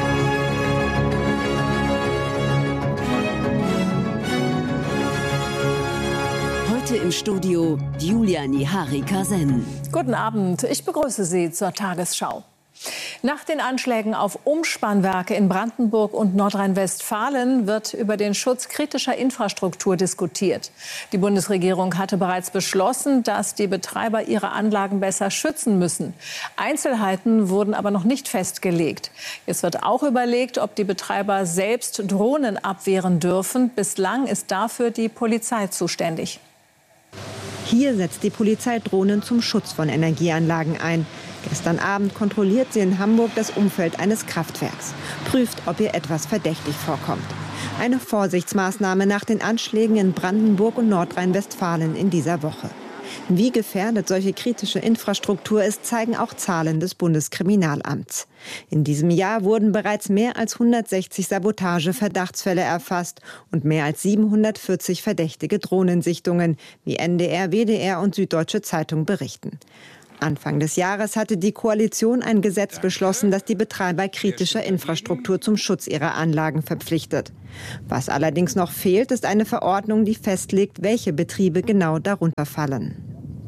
Heute im Studio Julia Nihari-Kasen. Guten Abend, ich begrüße Sie zur Tagesschau. Nach den Anschlägen auf Umspannwerke in Brandenburg und Nordrhein-Westfalen wird über den Schutz kritischer Infrastruktur diskutiert. Die Bundesregierung hatte bereits beschlossen, dass die Betreiber ihre Anlagen besser schützen müssen. Einzelheiten wurden aber noch nicht festgelegt. Jetzt wird auch überlegt, ob die Betreiber selbst Drohnen abwehren dürfen. Bislang ist dafür die Polizei zuständig. Hier setzt die Polizei Drohnen zum Schutz von Energieanlagen ein. Gestern Abend kontrolliert sie in Hamburg das Umfeld eines Kraftwerks, prüft, ob ihr etwas verdächtig vorkommt. Eine Vorsichtsmaßnahme nach den Anschlägen in Brandenburg und Nordrhein-Westfalen in dieser Woche. Wie gefährdet solche kritische Infrastruktur ist, zeigen auch Zahlen des Bundeskriminalamts. In diesem Jahr wurden bereits mehr als 160 Sabotage-Verdachtsfälle erfasst und mehr als 740 verdächtige Drohnensichtungen, wie NDR, WDR und Süddeutsche Zeitung berichten. Anfang des Jahres hatte die Koalition ein Gesetz beschlossen, das die Betreiber kritischer Infrastruktur zum Schutz ihrer Anlagen verpflichtet. Was allerdings noch fehlt, ist eine Verordnung, die festlegt, welche Betriebe genau darunter fallen.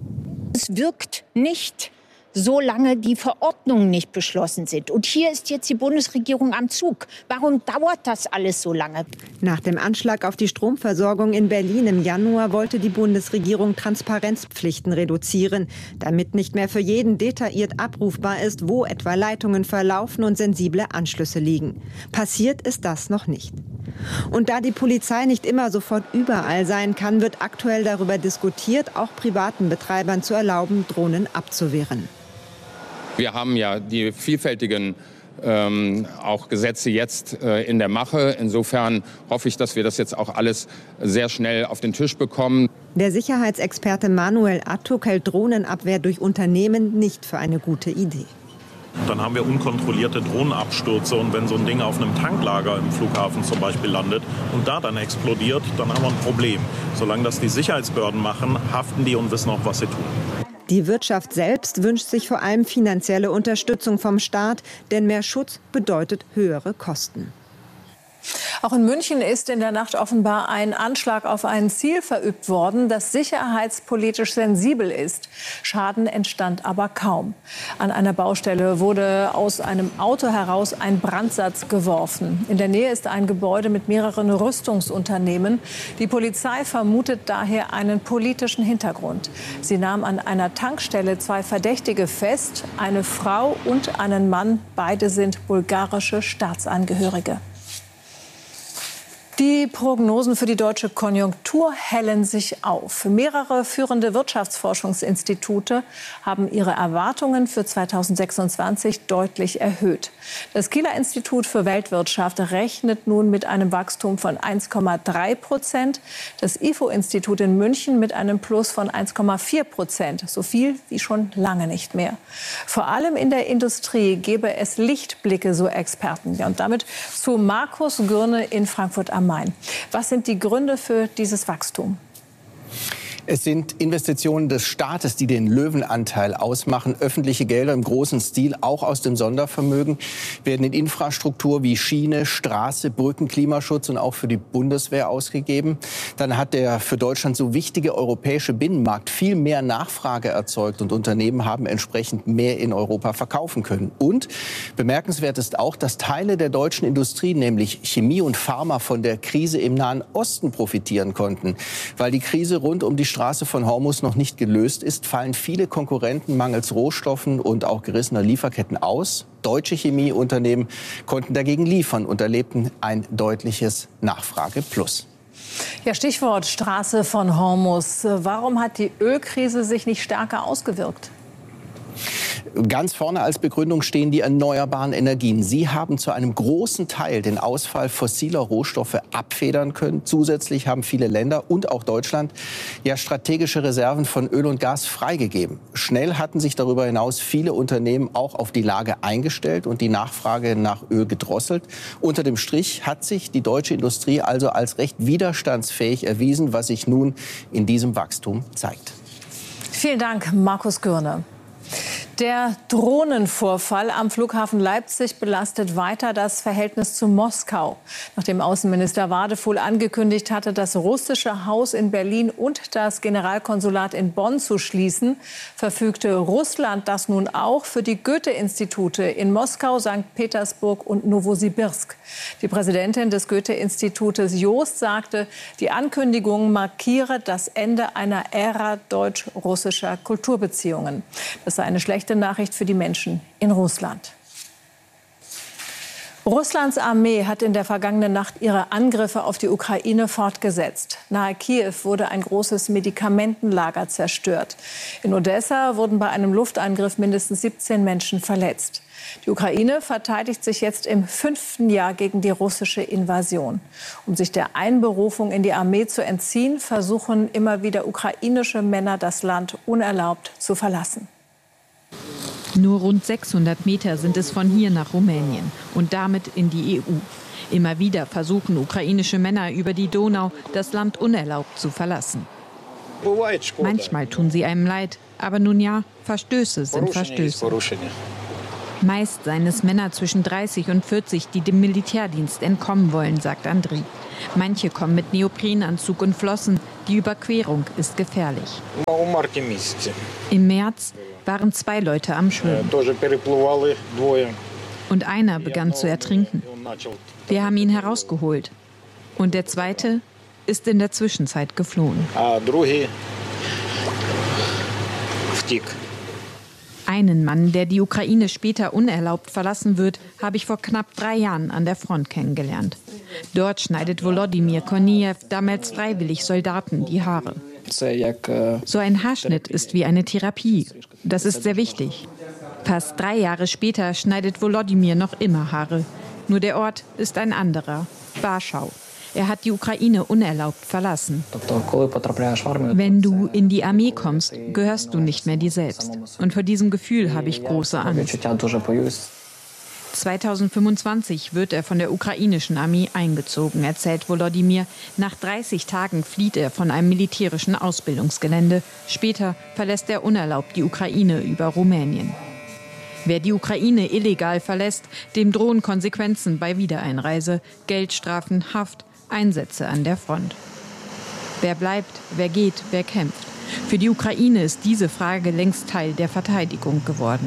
Es wirkt nicht, solange die Verordnungen nicht beschlossen sind. Und hier ist jetzt die Bundesregierung am Zug. Warum dauert das alles so lange? Nach dem Anschlag auf die Stromversorgung in Berlin im Januar wollte die Bundesregierung Transparenzpflichten reduzieren, damit nicht mehr für jeden detailliert abrufbar ist, wo etwa Leitungen verlaufen und sensible Anschlüsse liegen. Passiert ist das noch nicht. Und da die Polizei nicht immer sofort überall sein kann, wird aktuell darüber diskutiert, auch privaten Betreibern zu erlauben, Drohnen abzuwehren. Wir haben ja die vielfältigen auch Gesetze jetzt in der Mache. Insofern hoffe ich, dass wir das jetzt auch alles sehr schnell auf den Tisch bekommen. Der Sicherheitsexperte Manuel Attuk hält Drohnenabwehr durch Unternehmen nicht für eine gute Idee. Dann haben wir unkontrollierte Drohnenabstürze und wenn so ein Ding auf einem Tanklager im Flughafen zum Beispiel landet und da dann explodiert, dann haben wir ein Problem. Solange das die Sicherheitsbehörden machen, haften die und wissen auch, was sie tun. Die Wirtschaft selbst wünscht sich vor allem finanzielle Unterstützung vom Staat, denn mehr Schutz bedeutet höhere Kosten. Auch in München ist in der Nacht offenbar ein Anschlag auf ein Ziel verübt worden, das sicherheitspolitisch sensibel ist. Schaden entstand aber kaum. An einer Baustelle wurde aus einem Auto heraus ein Brandsatz geworfen. In der Nähe ist ein Gebäude mit mehreren Rüstungsunternehmen. Die Polizei vermutet daher einen politischen Hintergrund. Sie nahm an einer Tankstelle 2 Verdächtige fest, eine Frau und einen Mann. Beide sind bulgarische Staatsangehörige. Die Prognosen für die deutsche Konjunktur hellen sich auf. Mehrere führende Wirtschaftsforschungsinstitute haben ihre Erwartungen für 2026 deutlich erhöht. Das Kieler Institut für Weltwirtschaft rechnet nun mit einem Wachstum von 1,3%. Das IFO-Institut in München mit einem Plus von 1,4%. So viel wie schon lange nicht mehr. Vor allem in der Industrie gebe es Lichtblicke, so Experten. Ja, und damit zu Markus Gürne in Frankfurt am Main. Was sind die Gründe für dieses Wachstum? Es sind Investitionen des Staates, die den Löwenanteil ausmachen. Öffentliche Gelder im großen Stil, auch aus dem Sondervermögen, werden in Infrastruktur wie Schiene, Straße, Brücken, Klimaschutz und auch für die Bundeswehr ausgegeben. Dann hat der für Deutschland so wichtige europäische Binnenmarkt viel mehr Nachfrage erzeugt und Unternehmen haben entsprechend mehr in Europa verkaufen können. Und bemerkenswert ist auch, dass Teile der deutschen Industrie, nämlich Chemie und Pharma, von der Krise im Nahen Osten profitieren konnten. Weil die Krise rund um die Straße von Hormuz noch nicht gelöst ist, fallen viele Konkurrenten mangels Rohstoffen und auch gerissener Lieferketten aus. Deutsche Chemieunternehmen konnten dagegen liefern und erlebten ein deutliches Nachfrageplus. Ja, Stichwort Straße von Hormuz. Warum hat die Ölkrise sich nicht stärker ausgewirkt? Ganz vorne als Begründung stehen die erneuerbaren Energien. Sie haben zu einem großen Teil den Ausfall fossiler Rohstoffe abfedern können. Zusätzlich haben viele Länder und auch Deutschland ja strategische Reserven von Öl und Gas freigegeben. Schnell hatten sich darüber hinaus viele Unternehmen auch auf die Lage eingestellt und die Nachfrage nach Öl gedrosselt. Unter dem Strich hat sich die deutsche Industrie also als recht widerstandsfähig erwiesen, was sich nun in diesem Wachstum zeigt. Vielen Dank, Markus Gürne. Der Drohnenvorfall am Flughafen Leipzig belastet weiter das Verhältnis zu Moskau. Nachdem Außenminister Wadefuhl angekündigt hatte, das russische Haus in Berlin und das Generalkonsulat in Bonn zu schließen, verfügte Russland das nun auch für die Goethe-Institute in Moskau, St. Petersburg und Nowosibirsk. Die Präsidentin des Goethe-Institutes Joost sagte, die Ankündigung markiere das Ende einer Ära deutsch-russischer Kulturbeziehungen. Das sei eine schlechte Nachricht für die Menschen in Russland. Russlands Armee hat in der vergangenen Nacht ihre Angriffe auf die Ukraine fortgesetzt. Nahe Kiew wurde ein großes Medikamentenlager zerstört. In Odessa wurden bei einem Luftangriff mindestens 17 Menschen verletzt. Die Ukraine verteidigt sich jetzt im 5. Jahr gegen die russische Invasion. Um sich der Einberufung in die Armee zu entziehen, versuchen immer wieder ukrainische Männer, das Land unerlaubt zu verlassen. Nur rund 600 Meter sind es von hier nach Rumänien und damit in die EU. Immer wieder versuchen ukrainische Männer über die Donau, das Land unerlaubt zu verlassen. Manchmal tun sie einem leid, aber nun ja, Verstöße sind Verstöße. Meist seien es Männer zwischen 30 und 40, die dem Militärdienst entkommen wollen, sagt Andriy. Manche kommen mit Neoprenanzug und Flossen. Die Überquerung ist gefährlich. Im März waren 2 Leute am Schwimmen. Und einer begann zu ertrinken. Wir haben ihn herausgeholt. Und der zweite ist in der Zwischenzeit geflohen. Einen Mann, der die Ukraine später unerlaubt verlassen wird, habe ich vor knapp 3 Jahren an der Front kennengelernt. Dort schneidet Volodymyr Korniev damals freiwillig Soldaten die Haare. So ein Haarschnitt ist wie eine Therapie. Das ist sehr wichtig. Fast 3 Jahre später schneidet Volodymyr noch immer Haare. Nur der Ort ist ein anderer, Warschau. Er hat die Ukraine unerlaubt verlassen. Wenn du in die Armee kommst, gehörst du nicht mehr dir selbst. Und vor diesem Gefühl habe ich große Angst. 2025 wird er von der ukrainischen Armee eingezogen, erzählt Volodymyr. Nach 30 Tagen flieht er von einem militärischen Ausbildungsgelände. Später verlässt er unerlaubt die Ukraine über Rumänien. Wer die Ukraine illegal verlässt, dem drohen Konsequenzen bei Wiedereinreise, Geldstrafen, Haft, Einsätze an der Front. Wer bleibt, wer geht, wer kämpft? Für die Ukraine ist diese Frage längst Teil der Verteidigung geworden.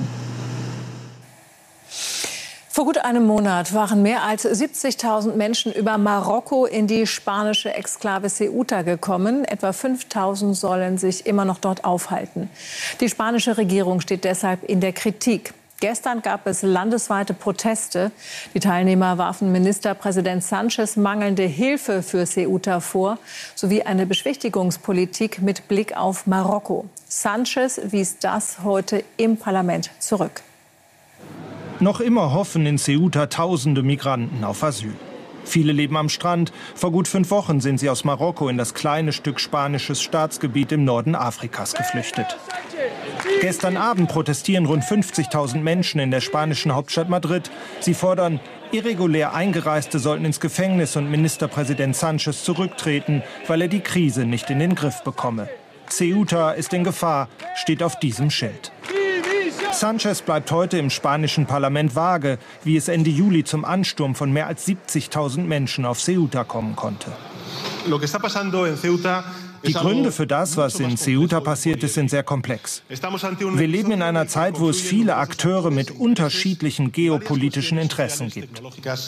Vor gut einem Monat waren mehr als 70.000 Menschen über Marokko in die spanische Exklave Ceuta gekommen. Etwa 5.000 sollen sich immer noch dort aufhalten. Die spanische Regierung steht deshalb in der Kritik. Gestern gab es landesweite Proteste. Die Teilnehmer warfen Ministerpräsident Sánchez mangelnde Hilfe für Ceuta vor, sowie eine Beschwichtigungspolitik mit Blick auf Marokko. Sánchez wies das heute im Parlament zurück. Noch immer hoffen in Ceuta tausende Migranten auf Asyl. Viele leben am Strand. Vor gut 5 Wochen sind sie aus Marokko in das kleine Stück spanisches Staatsgebiet im Norden Afrikas geflüchtet. Gestern Abend protestieren rund 50.000 Menschen in der spanischen Hauptstadt Madrid. Sie fordern, irregulär Eingereiste sollten ins Gefängnis und Ministerpräsident Sánchez zurücktreten, weil er die Krise nicht in den Griff bekomme. Ceuta ist in Gefahr, steht auf diesem Schild. Sánchez bleibt heute im spanischen Parlament vage, wie es Ende Juli zum Ansturm von mehr als 70.000 Menschen auf Ceuta kommen konnte. Die Gründe für das, was in Ceuta passiert ist, sind sehr komplex. Wir leben in einer Zeit, wo es viele Akteure mit unterschiedlichen geopolitischen Interessen gibt.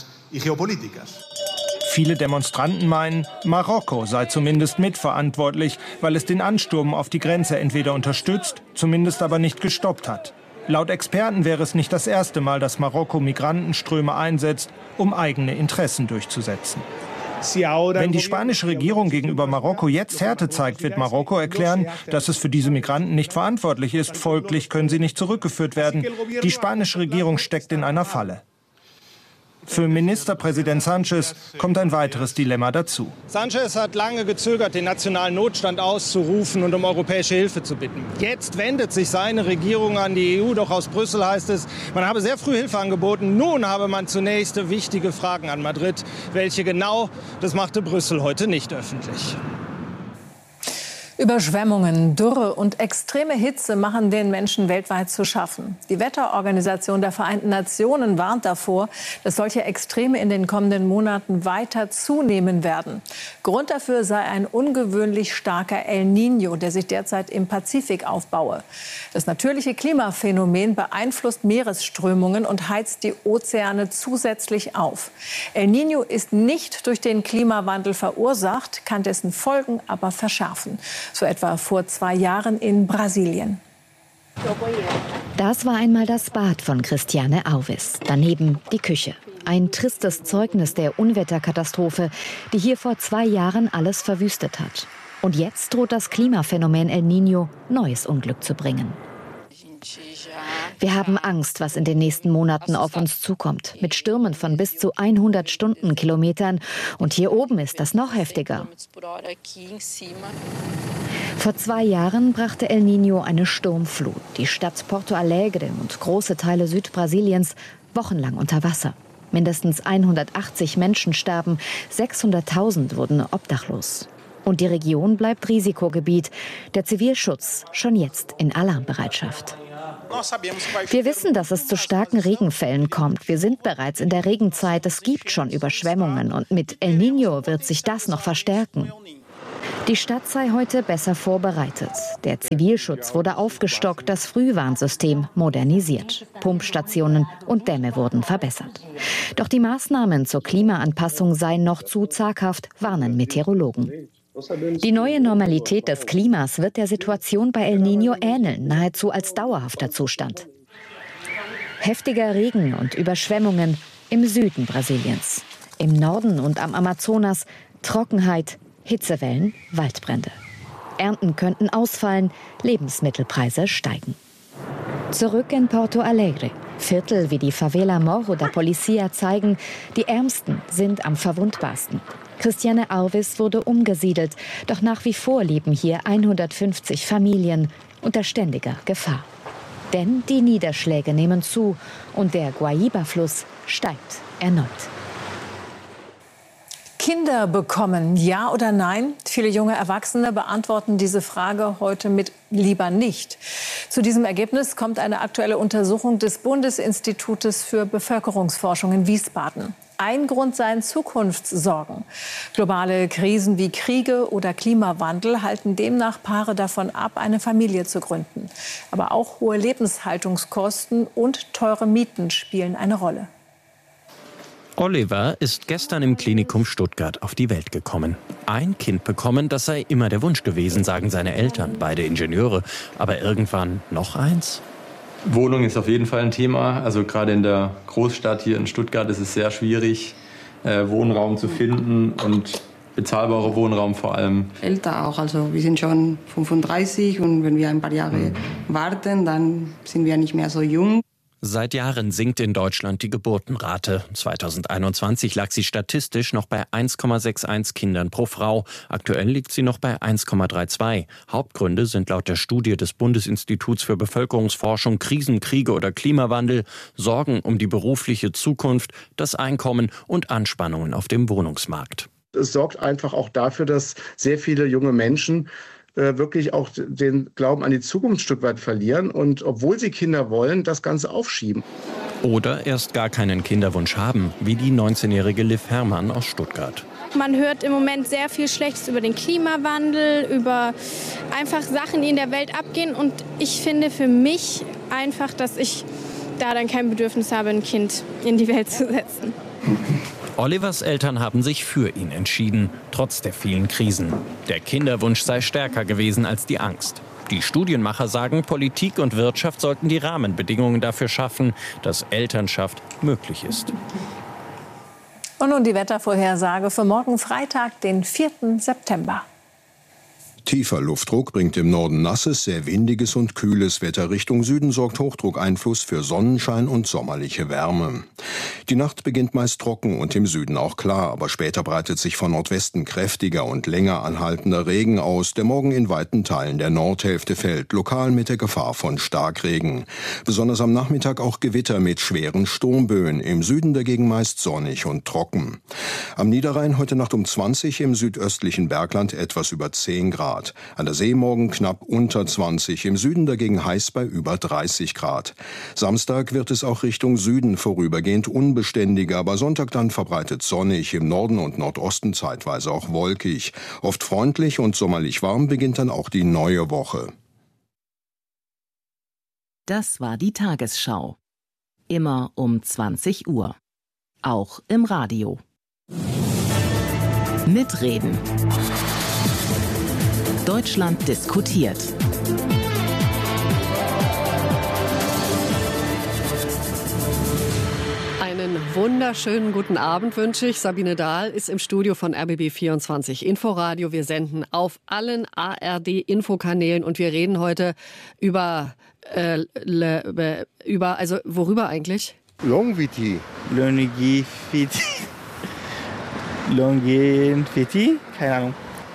Viele Demonstranten meinen, Marokko sei zumindest mitverantwortlich, weil es den Ansturm auf die Grenze entweder unterstützt, zumindest aber nicht gestoppt hat. Laut Experten wäre es nicht das erste Mal, dass Marokko Migrantenströme einsetzt, um eigene Interessen durchzusetzen. Wenn die spanische Regierung gegenüber Marokko jetzt Härte zeigt, wird Marokko erklären, dass es für diese Migranten nicht verantwortlich ist. Folglich können sie nicht zurückgeführt werden. Die spanische Regierung steckt in einer Falle. Für Ministerpräsident Sánchez kommt ein weiteres Dilemma dazu. Sánchez hat lange gezögert, den nationalen Notstand auszurufen und um europäische Hilfe zu bitten. Jetzt wendet sich seine Regierung an die EU, doch aus Brüssel heißt es, man habe sehr früh Hilfe angeboten. Nun habe man zunächst wichtige Fragen an Madrid. Welche genau, das machte Brüssel heute nicht öffentlich. Überschwemmungen, Dürre und extreme Hitze machen den Menschen weltweit zu schaffen. Die Wetterorganisation der Vereinten Nationen warnt davor, dass solche Extreme in den kommenden Monaten weiter zunehmen werden. Grund dafür sei ein ungewöhnlich starker El Niño, der sich derzeit im Pazifik aufbaue. Das natürliche Klimaphänomen beeinflusst Meeresströmungen und heizt die Ozeane zusätzlich auf. El Niño ist nicht durch den Klimawandel verursacht, kann dessen Folgen aber verschärfen. So etwa vor 2 Jahren in Brasilien. Das war einmal das Bad von Christiane Auvis. Daneben die Küche. Ein tristes Zeugnis der Unwetterkatastrophe, die hier vor 2 Jahren alles verwüstet hat. Und jetzt droht das Klimaphänomen El Niño neues Unglück zu bringen. Wir haben Angst, was in den nächsten Monaten auf uns zukommt. Mit Stürmen von bis zu 100 Stundenkilometern. Und hier oben ist das noch heftiger. Vor 2 Jahren brachte El Niño eine Sturmflut. Die Stadt Porto Alegre und große Teile Südbrasiliens wochenlang unter Wasser. Mindestens 180 Menschen starben, 600.000 wurden obdachlos. Und die Region bleibt Risikogebiet. Der Zivilschutz schon jetzt in Alarmbereitschaft. Wir wissen, dass es zu starken Regenfällen kommt. Wir sind bereits in der Regenzeit. Es gibt schon Überschwemmungen. Und mit El Niño wird sich das noch verstärken. Die Stadt sei heute besser vorbereitet. Der Zivilschutz wurde aufgestockt, das Frühwarnsystem modernisiert. Pumpstationen und Dämme wurden verbessert. Doch die Maßnahmen zur Klimaanpassung seien noch zu zaghaft, warnen Meteorologen. Die neue Normalität des Klimas wird der Situation bei El Niño ähneln, nahezu als dauerhafter Zustand. Heftiger Regen und Überschwemmungen im Süden Brasiliens. Im Norden und am Amazonas Trockenheit, Hitzewellen, Waldbrände. Ernten könnten ausfallen, Lebensmittelpreise steigen. Zurück in Porto Alegre. Viertel wie die Favela Morro da Policia zeigen, die Ärmsten sind am verwundbarsten. Christiane Auvis wurde umgesiedelt, doch nach wie vor leben hier 150 Familien unter ständiger Gefahr. Denn die Niederschläge nehmen zu und der Guaíba-Fluss steigt erneut. Kinder bekommen, ja oder nein? Viele junge Erwachsene beantworten diese Frage heute mit lieber nicht. Zu diesem Ergebnis kommt eine aktuelle Untersuchung des Bundesinstitutes für Bevölkerungsforschung in Wiesbaden. Ein Grund seien Zukunftssorgen. Globale Krisen wie Kriege oder Klimawandel halten demnach Paare davon ab, eine Familie zu gründen. Aber auch hohe Lebenshaltungskosten und teure Mieten spielen eine Rolle. Oliver ist gestern im Klinikum Stuttgart auf die Welt gekommen. Ein Kind bekommen, das sei immer der Wunsch gewesen, sagen seine Eltern, beide Ingenieure. Aber irgendwann noch eins? Wohnung ist auf jeden Fall ein Thema. Also gerade in der Großstadt hier in Stuttgart ist es sehr schwierig, Wohnraum zu finden und bezahlbarer Wohnraum vor allem. Älter auch, also wir sind schon 35 und wenn wir ein paar Jahre warten, dann sind wir nicht mehr so jung. Seit Jahren sinkt in Deutschland die Geburtenrate. 2021 lag sie statistisch noch bei 1,61 Kindern pro Frau. Aktuell liegt sie noch bei 1,32. Hauptgründe sind laut der Studie des Bundesinstituts für Bevölkerungsforschung Krisen, Kriege oder Klimawandel, Sorgen um die berufliche Zukunft, das Einkommen und Anspannungen auf dem Wohnungsmarkt. Es sorgt einfach auch dafür, dass sehr viele junge Menschen wirklich auch den Glauben an die Zukunft ein Stück weit verlieren und obwohl sie Kinder wollen, das Ganze aufschieben. Oder erst gar keinen Kinderwunsch haben, wie die 19-jährige Liv Herrmann aus Stuttgart. Man hört im Moment sehr viel Schlechtes über den Klimawandel, über einfach Sachen, die in der Welt abgehen. Und ich finde für mich einfach, dass ich da dann kein Bedürfnis habe, ein Kind in die Welt zu setzen. Olivers Eltern haben sich für ihn entschieden, trotz der vielen Krisen. Der Kinderwunsch sei stärker gewesen als die Angst. Die Studienmacher sagen, Politik und Wirtschaft sollten die Rahmenbedingungen dafür schaffen, dass Elternschaft möglich ist. Und nun die Wettervorhersage für morgen Freitag, den 4. September. Tiefer Luftdruck bringt im Norden nasses, sehr windiges und kühles Wetter. Richtung Süden sorgt Hochdruckeinfluss für Sonnenschein und sommerliche Wärme. Die Nacht beginnt meist trocken und im Süden auch klar, aber später breitet sich von Nordwesten kräftiger und länger anhaltender Regen aus, der morgen in weiten Teilen der Nordhälfte fällt, lokal mit der Gefahr von Starkregen. Besonders am Nachmittag auch Gewitter mit schweren Sturmböen, im Süden dagegen meist sonnig und trocken. Am Niederrhein heute Nacht um 20, im südöstlichen Bergland etwas über 10 Grad. An der See morgen knapp unter 20, im Süden dagegen heiß bei über 30 Grad. Samstag wird es auch Richtung Süden vorübergehend unbeständiger, aber Sonntag dann verbreitet sonnig, im Norden und Nordosten zeitweise auch wolkig. Oft freundlich und sommerlich warm beginnt dann auch die neue Woche. Das war die Tagesschau. Immer um 20 Uhr. Auch im Radio. Mitreden. Deutschland diskutiert. Einen wunderschönen guten Abend wünsche ich. Sabine Dahl ist im Studio von RBB24 Inforadio. Wir senden auf allen ARD-Infokanälen und wir reden heute über worüber eigentlich? Longevity. Keine Ahnung.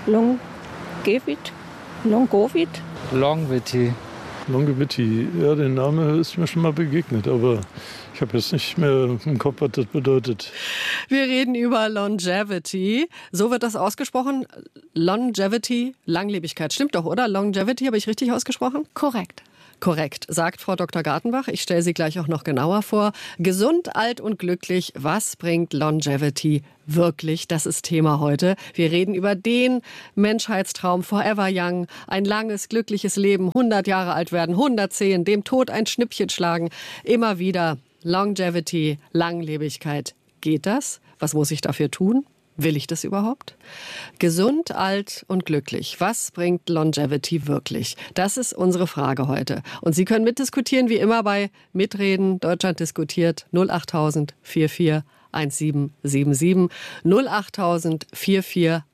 Longevity, ja, der Name ist mir schon mal begegnet, aber ich habe jetzt nicht mehr im Kopf, was das bedeutet. Wir reden über Longevity. So wird das ausgesprochen. Longevity, Langlebigkeit. Stimmt doch, oder? Longevity, habe ich richtig ausgesprochen? Korrekt, sagt Frau Dr. Gartenbach. Ich stelle sie gleich auch noch genauer vor. Gesund, alt und glücklich. Was bringt Longevity wirklich? Das ist Thema heute. Wir reden über den Menschheitstraum Forever Young. Ein langes, glückliches Leben. 100 Jahre alt werden, 110, dem Tod ein Schnippchen schlagen. Immer wieder Longevity, Langlebigkeit. Geht das? Was muss ich dafür tun? Will ich das überhaupt? Gesund, alt und glücklich. Was bringt Longevity wirklich? Das ist unsere Frage heute. Und Sie können mitdiskutieren, wie immer bei Mitreden. Deutschland diskutiert 08000 44 1777. 08000 44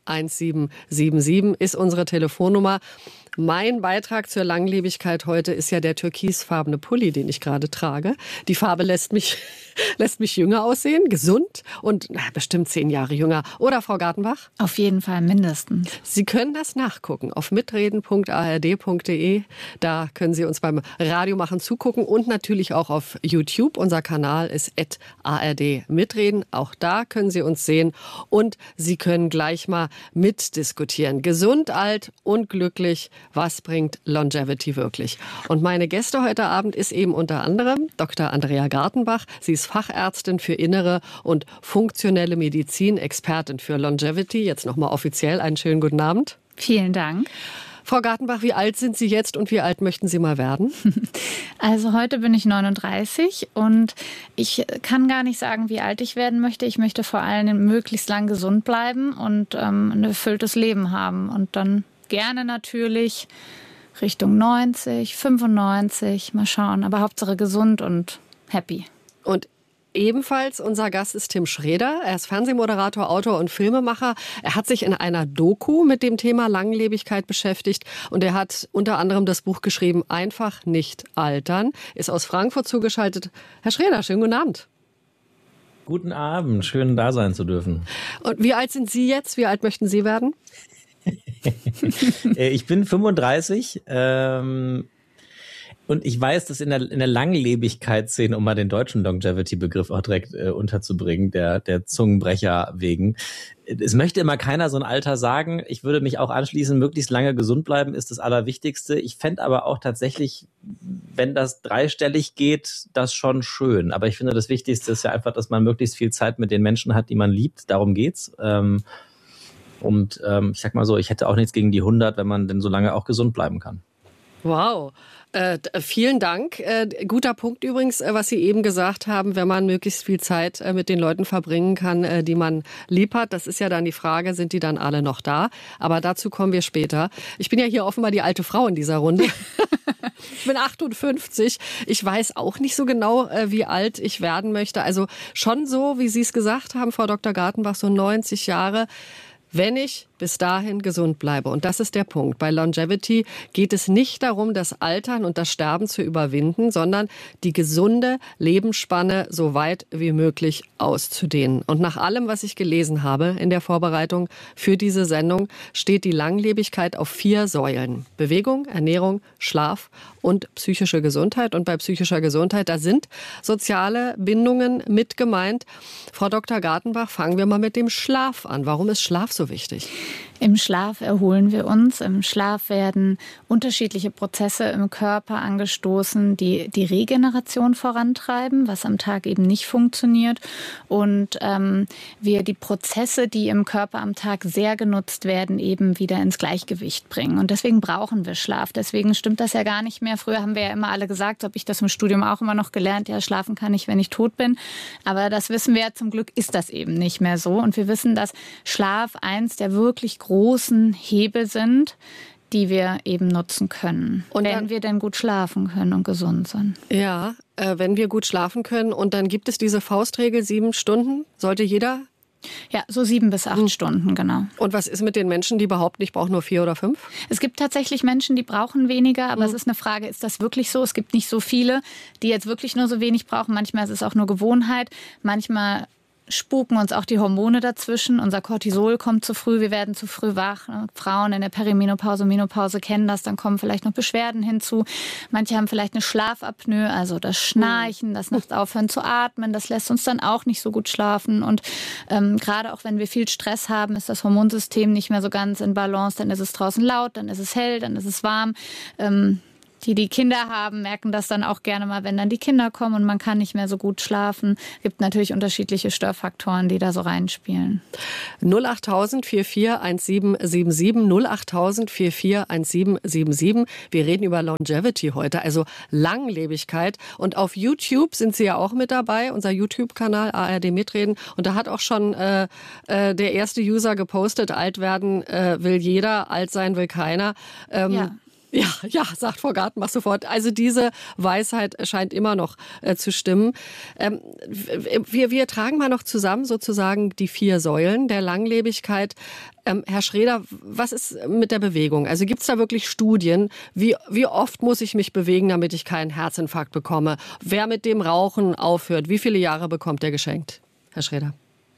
1777 ist unsere Telefonnummer. Mein Beitrag zur Langlebigkeit heute ist ja der türkisfarbene Pulli, den ich gerade trage. Die Farbe lässt mich jünger aussehen, gesund und bestimmt 10 Jahre jünger. Oder, Frau Gartenbach? Auf jeden Fall mindestens. Sie können das nachgucken auf mitreden.ard.de. Da können Sie uns beim Radiomachen zugucken und natürlich auch auf YouTube. Unser Kanal ist @ARD-Mitreden. Auch da können Sie uns sehen und Sie können gleich mal mitdiskutieren. Gesund, alt und glücklich. Was bringt Longevity wirklich? Und meine Gäste heute Abend ist eben unter anderem Dr. Andrea Gartenbach. Sie ist Fachärztin für Innere und funktionelle Medizin, Expertin für Longevity. Jetzt nochmal offiziell einen schönen guten Abend. Vielen Dank. Frau Gartenbach, wie alt sind Sie jetzt und wie alt möchten Sie mal werden? Also heute bin ich 39 und ich kann gar nicht sagen, wie alt ich werden möchte. Ich möchte vor allem möglichst lang gesund bleiben und ein erfülltes Leben haben und dann gerne natürlich Richtung 90, 95, mal schauen. Aber Hauptsache gesund und happy. Und ebenfalls unser Gast ist Tim Schreder. Er ist Fernsehmoderator, Autor und Filmemacher. Er hat sich in einer Doku mit dem Thema Langlebigkeit beschäftigt. Und er hat unter anderem das Buch geschrieben, Einfach nicht altern. Ist aus Frankfurt zugeschaltet. Herr Schreder, schönen guten Abend. Guten Abend, schön da sein zu dürfen. Und wie alt sind Sie jetzt? Wie alt möchten Sie werden? Ich bin 35 und ich weiß, dass in der Langlebigkeitsszene, um mal den deutschen Longevity-Begriff auch direkt unterzubringen, der Zungenbrecher wegen, es möchte immer keiner so ein Alter sagen. Ich würde mich auch anschließen, möglichst lange gesund bleiben ist das Allerwichtigste. Ich fände aber auch tatsächlich, wenn das dreistellig geht, das schon schön. Aber ich finde, das Wichtigste ist ja einfach, dass man möglichst viel Zeit mit den Menschen hat, die man liebt. Darum geht's. Und ich sag mal so, ich hätte auch nichts gegen die 100, wenn man denn so lange auch gesund bleiben kann. Wow. Vielen Dank. Guter Punkt übrigens, was Sie eben gesagt haben, wenn man möglichst viel Zeit mit den Leuten verbringen kann, die man lieb hat. Das ist ja dann die Frage, sind die dann alle noch da? Aber dazu kommen wir später. Ich bin ja hier offenbar die alte Frau in dieser Runde. Ich bin 58. Ich weiß auch nicht so genau, wie alt ich werden möchte. Also schon so, wie Sie es gesagt haben, Frau Dr. Gartenbach, so 90 Jahre. Wenn ich bis dahin gesund bleibe. Und das ist der Punkt. Bei Longevity geht es nicht darum, das Altern und das Sterben zu überwinden, sondern die gesunde Lebensspanne so weit wie möglich auszudehnen. Und nach allem, was ich gelesen habe in der Vorbereitung für diese Sendung, steht die Langlebigkeit auf 4 Säulen. Bewegung, Ernährung, Schlaf und psychische Gesundheit. Und bei psychischer Gesundheit, da sind soziale Bindungen mit gemeint. Frau Dr. Gartenbach, fangen wir mal mit dem Schlaf an. Warum ist Schlaf so wichtig? Im Schlaf erholen wir uns. Im Schlaf werden unterschiedliche Prozesse im Körper angestoßen, die die Regeneration vorantreiben, was am Tag eben nicht funktioniert. Und wir die Prozesse, die im Körper am Tag sehr genutzt werden, eben wieder ins Gleichgewicht bringen. Und deswegen brauchen wir Schlaf. Deswegen stimmt das ja gar nicht mehr. Früher haben wir ja immer alle gesagt, so habe ich das im Studium auch immer noch gelernt, ja, schlafen kann ich, wenn ich tot bin. Aber das wissen wir ja, zum Glück ist das eben nicht mehr so. Und wir wissen, dass Schlaf eins der wirklich großen Hebel sind, die wir eben nutzen können, und wenn wir denn gut schlafen können und gesund sind. Ja, wenn wir gut schlafen können. Und dann gibt es diese Faustregel, 7 Stunden, sollte jeder? Ja, so 7 bis 8 Stunden, genau. Und was ist mit den Menschen, die behaupten, ich brauche nur 4 oder 5? Es gibt tatsächlich Menschen, die brauchen weniger, aber es ist eine Frage, ist das wirklich so? Es gibt nicht so viele, die jetzt wirklich nur so wenig brauchen. Manchmal ist es auch nur Gewohnheit. Manchmal spuken uns auch die Hormone dazwischen. Unser Cortisol kommt zu früh, wir werden zu früh wach. Frauen in der Perimenopause, Menopause kennen das, dann kommen vielleicht noch Beschwerden hinzu. Manche haben vielleicht eine Schlafapnoe, also das Schnarchen, das nachts aufhören zu atmen, das lässt uns dann auch nicht so gut schlafen. Und gerade auch wenn wir viel Stress haben, ist das Hormonsystem nicht mehr so ganz in Balance. Dann ist es draußen laut, dann ist es hell, dann ist es warm. Die Kinder haben, merken das dann auch gerne mal, wenn dann die Kinder kommen und man kann nicht mehr so gut schlafen. Es gibt natürlich unterschiedliche Störfaktoren, die da so reinspielen. 08000 441777 08000 441777. Wir reden über Longevity heute, also Langlebigkeit. Und auf YouTube sind Sie ja auch mit dabei, unser YouTube-Kanal ARD Mitreden. Und da hat auch schon der erste User gepostet, alt werden will jeder, alt sein will keiner. Ja, sagt Frau Gartenbach sofort. Also diese Weisheit scheint immer noch zu stimmen. Wir tragen mal noch zusammen sozusagen die 4 Säulen der Langlebigkeit. Herr Schroeder, was ist mit der Bewegung? Also gibt es da wirklich Studien? Wie oft muss ich mich bewegen, damit ich keinen Herzinfarkt bekomme? Wer mit dem Rauchen aufhört, wie viele Jahre bekommt er geschenkt? Herr Schroeder.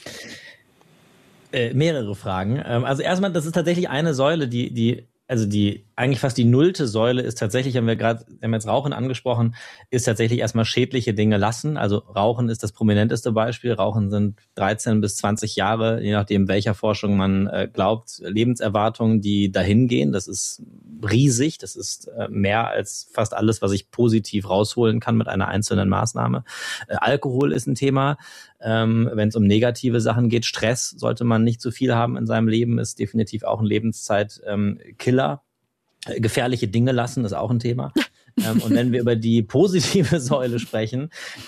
Mehrere Fragen. Also erstmal, das ist tatsächlich eine Säule, die eigentlich fast die 0. Säule ist tatsächlich, haben wir jetzt Rauchen angesprochen, ist tatsächlich erstmal schädliche Dinge lassen. Also Rauchen ist das prominenteste Beispiel. Rauchen sind 13 bis 20 Jahre, je nachdem welcher Forschung man glaubt, Lebenserwartungen, die dahin gehen. Das ist riesig. Das ist mehr als fast alles, was ich positiv rausholen kann mit einer einzelnen Maßnahme. Alkohol ist ein Thema. Wenn es um negative Sachen geht, Stress sollte man nicht zu viel haben in seinem Leben, ist definitiv auch ein Lebenszeitkiller. Gefährliche Dinge lassen ist auch ein Thema. Und wenn wir über die positive Säule sprechen,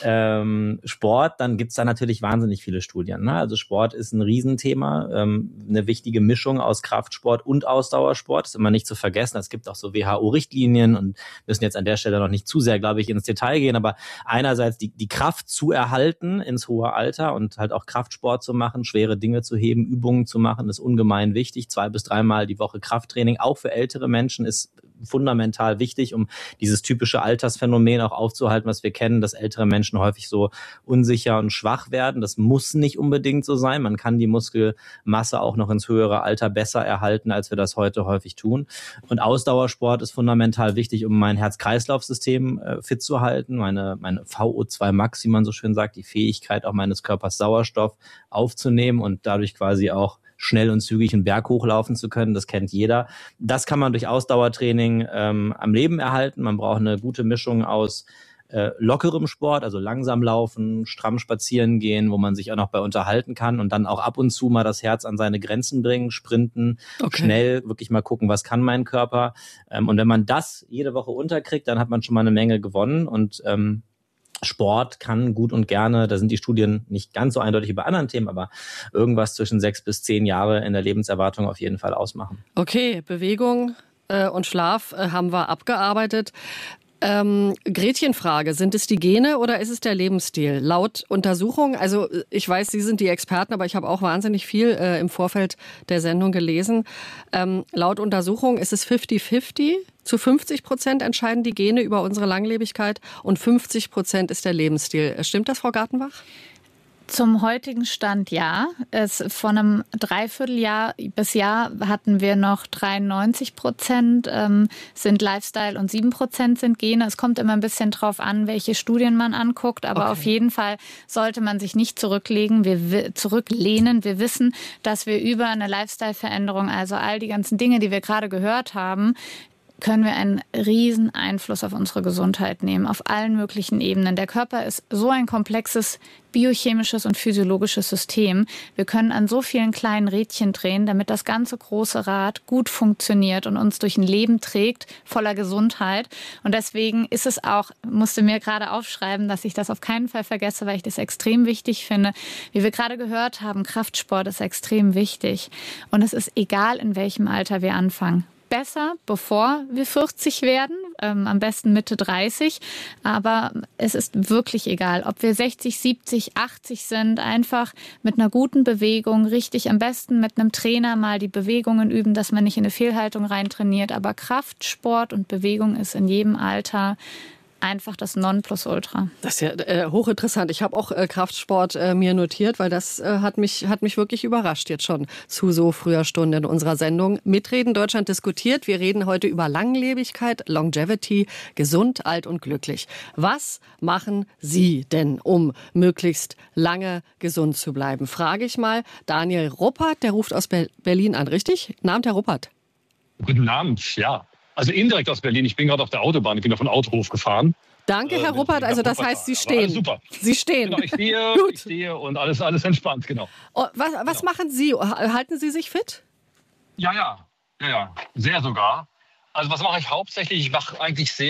Sport, dann gibt's da natürlich wahnsinnig viele Studien. Ne? Also Sport ist ein Riesenthema, eine wichtige Mischung aus Kraftsport und Ausdauersport. Ist immer nicht zu vergessen. Es gibt auch so WHO-Richtlinien und müssen jetzt an der Stelle noch nicht zu sehr, glaube ich, ins Detail gehen. Aber einerseits die Kraft zu erhalten ins hohe Alter und halt auch Kraftsport zu machen, schwere Dinge zu heben, Übungen zu machen, ist ungemein wichtig. 2 bis 3 Mal die Woche Krafttraining, auch für ältere Menschen, ist fundamental wichtig, um dieses typische Altersphänomen auch aufzuhalten, was wir kennen, dass ältere Menschen häufig so unsicher und schwach werden. Das muss nicht unbedingt so sein. Man kann die Muskelmasse auch noch ins höhere Alter besser erhalten, als wir das heute häufig tun. Und Ausdauersport ist fundamental wichtig, um mein Herz-Kreislauf-System fit zu halten, meine VO2 Max, wie man so schön sagt, die Fähigkeit auch meines Körpers Sauerstoff aufzunehmen und dadurch quasi auch schnell und zügig einen Berg hochlaufen zu können, das kennt jeder. Das kann man durch Ausdauertraining am Leben erhalten. Man braucht eine gute Mischung aus lockerem Sport, also langsam laufen, stramm spazieren gehen, wo man sich auch noch bei unterhalten kann und dann auch ab und zu mal das Herz an seine Grenzen bringen, sprinten, schnell wirklich mal gucken, was kann mein Körper. Und wenn man das jede Woche unterkriegt, dann hat man schon mal eine Menge gewonnen und Sport kann gut und gerne, da sind die Studien nicht ganz so eindeutig über anderen Themen, aber irgendwas zwischen 6 bis 10 Jahre in der Lebenserwartung auf jeden Fall ausmachen. Okay, Bewegung und Schlaf haben wir abgearbeitet. Gretchenfrage, sind es die Gene oder ist es der Lebensstil? Laut Untersuchung, also ich weiß, Sie sind die Experten, aber ich habe auch wahnsinnig viel im Vorfeld der Sendung gelesen. Laut Untersuchung ist es 50-50. Zu 50% entscheiden die Gene über unsere Langlebigkeit und 50% ist der Lebensstil. Stimmt das, Frau Gartenbach? Zum heutigen Stand ja. Von einem Dreivierteljahr bis Jahr hatten wir noch 93% sind Lifestyle und 7% sind Gene. Es kommt immer ein bisschen drauf an, welche Studien man anguckt. Aber auf jeden Fall sollte man sich nicht zurücklehnen. Wir wissen, dass wir über eine Lifestyle-Veränderung, also all die ganzen Dinge, die wir gerade gehört haben, können wir einen riesen Einfluss auf unsere Gesundheit nehmen, auf allen möglichen Ebenen. Der Körper ist so ein komplexes biochemisches und physiologisches System. Wir können an so vielen kleinen Rädchen drehen, damit das ganze große Rad gut funktioniert und uns durch ein Leben trägt, voller Gesundheit. Und deswegen ist es auch, musste mir gerade aufschreiben, dass ich das auf keinen Fall vergesse, weil ich das extrem wichtig finde. Wie wir gerade gehört haben, Kraftsport ist extrem wichtig. Und es ist egal, in welchem Alter wir anfangen. besser, bevor wir 40 werden, am besten Mitte 30. Aber es ist wirklich egal, ob wir 60, 70, 80 sind, einfach mit einer guten Bewegung, richtig am besten mit einem Trainer mal die Bewegungen üben, dass man nicht in eine Fehlhaltung reintrainiert. Aber Kraft, Sport und Bewegung ist in jedem Alter einfach das Nonplusultra. Das ist ja hochinteressant. Ich habe auch Kraftsport mir notiert, weil das hat mich wirklich überrascht jetzt schon zu so früher Stunde in unserer Sendung. Mitreden Deutschland diskutiert. Wir reden heute über Langlebigkeit, Longevity, gesund, alt und glücklich. Was machen Sie denn, um möglichst lange gesund zu bleiben? Frage ich mal Daniel Ruppert, der ruft aus Berlin an, richtig? Guten Abend, Herr Ruppert. Guten Abend, ja. Also indirekt aus Berlin. Ich bin gerade auf der Autobahn. Ich bin von Autohof gefahren. Danke, Herr Ruppert. Also das heißt, Sie stehen. Super. Sie stehen. Genau, ich stehe und alles entspannt, genau. Oh, was machen Sie? Halten Sie sich fit? Ja. Sehr sogar. Also was mache ich hauptsächlich? Ich mache eigentlich sehr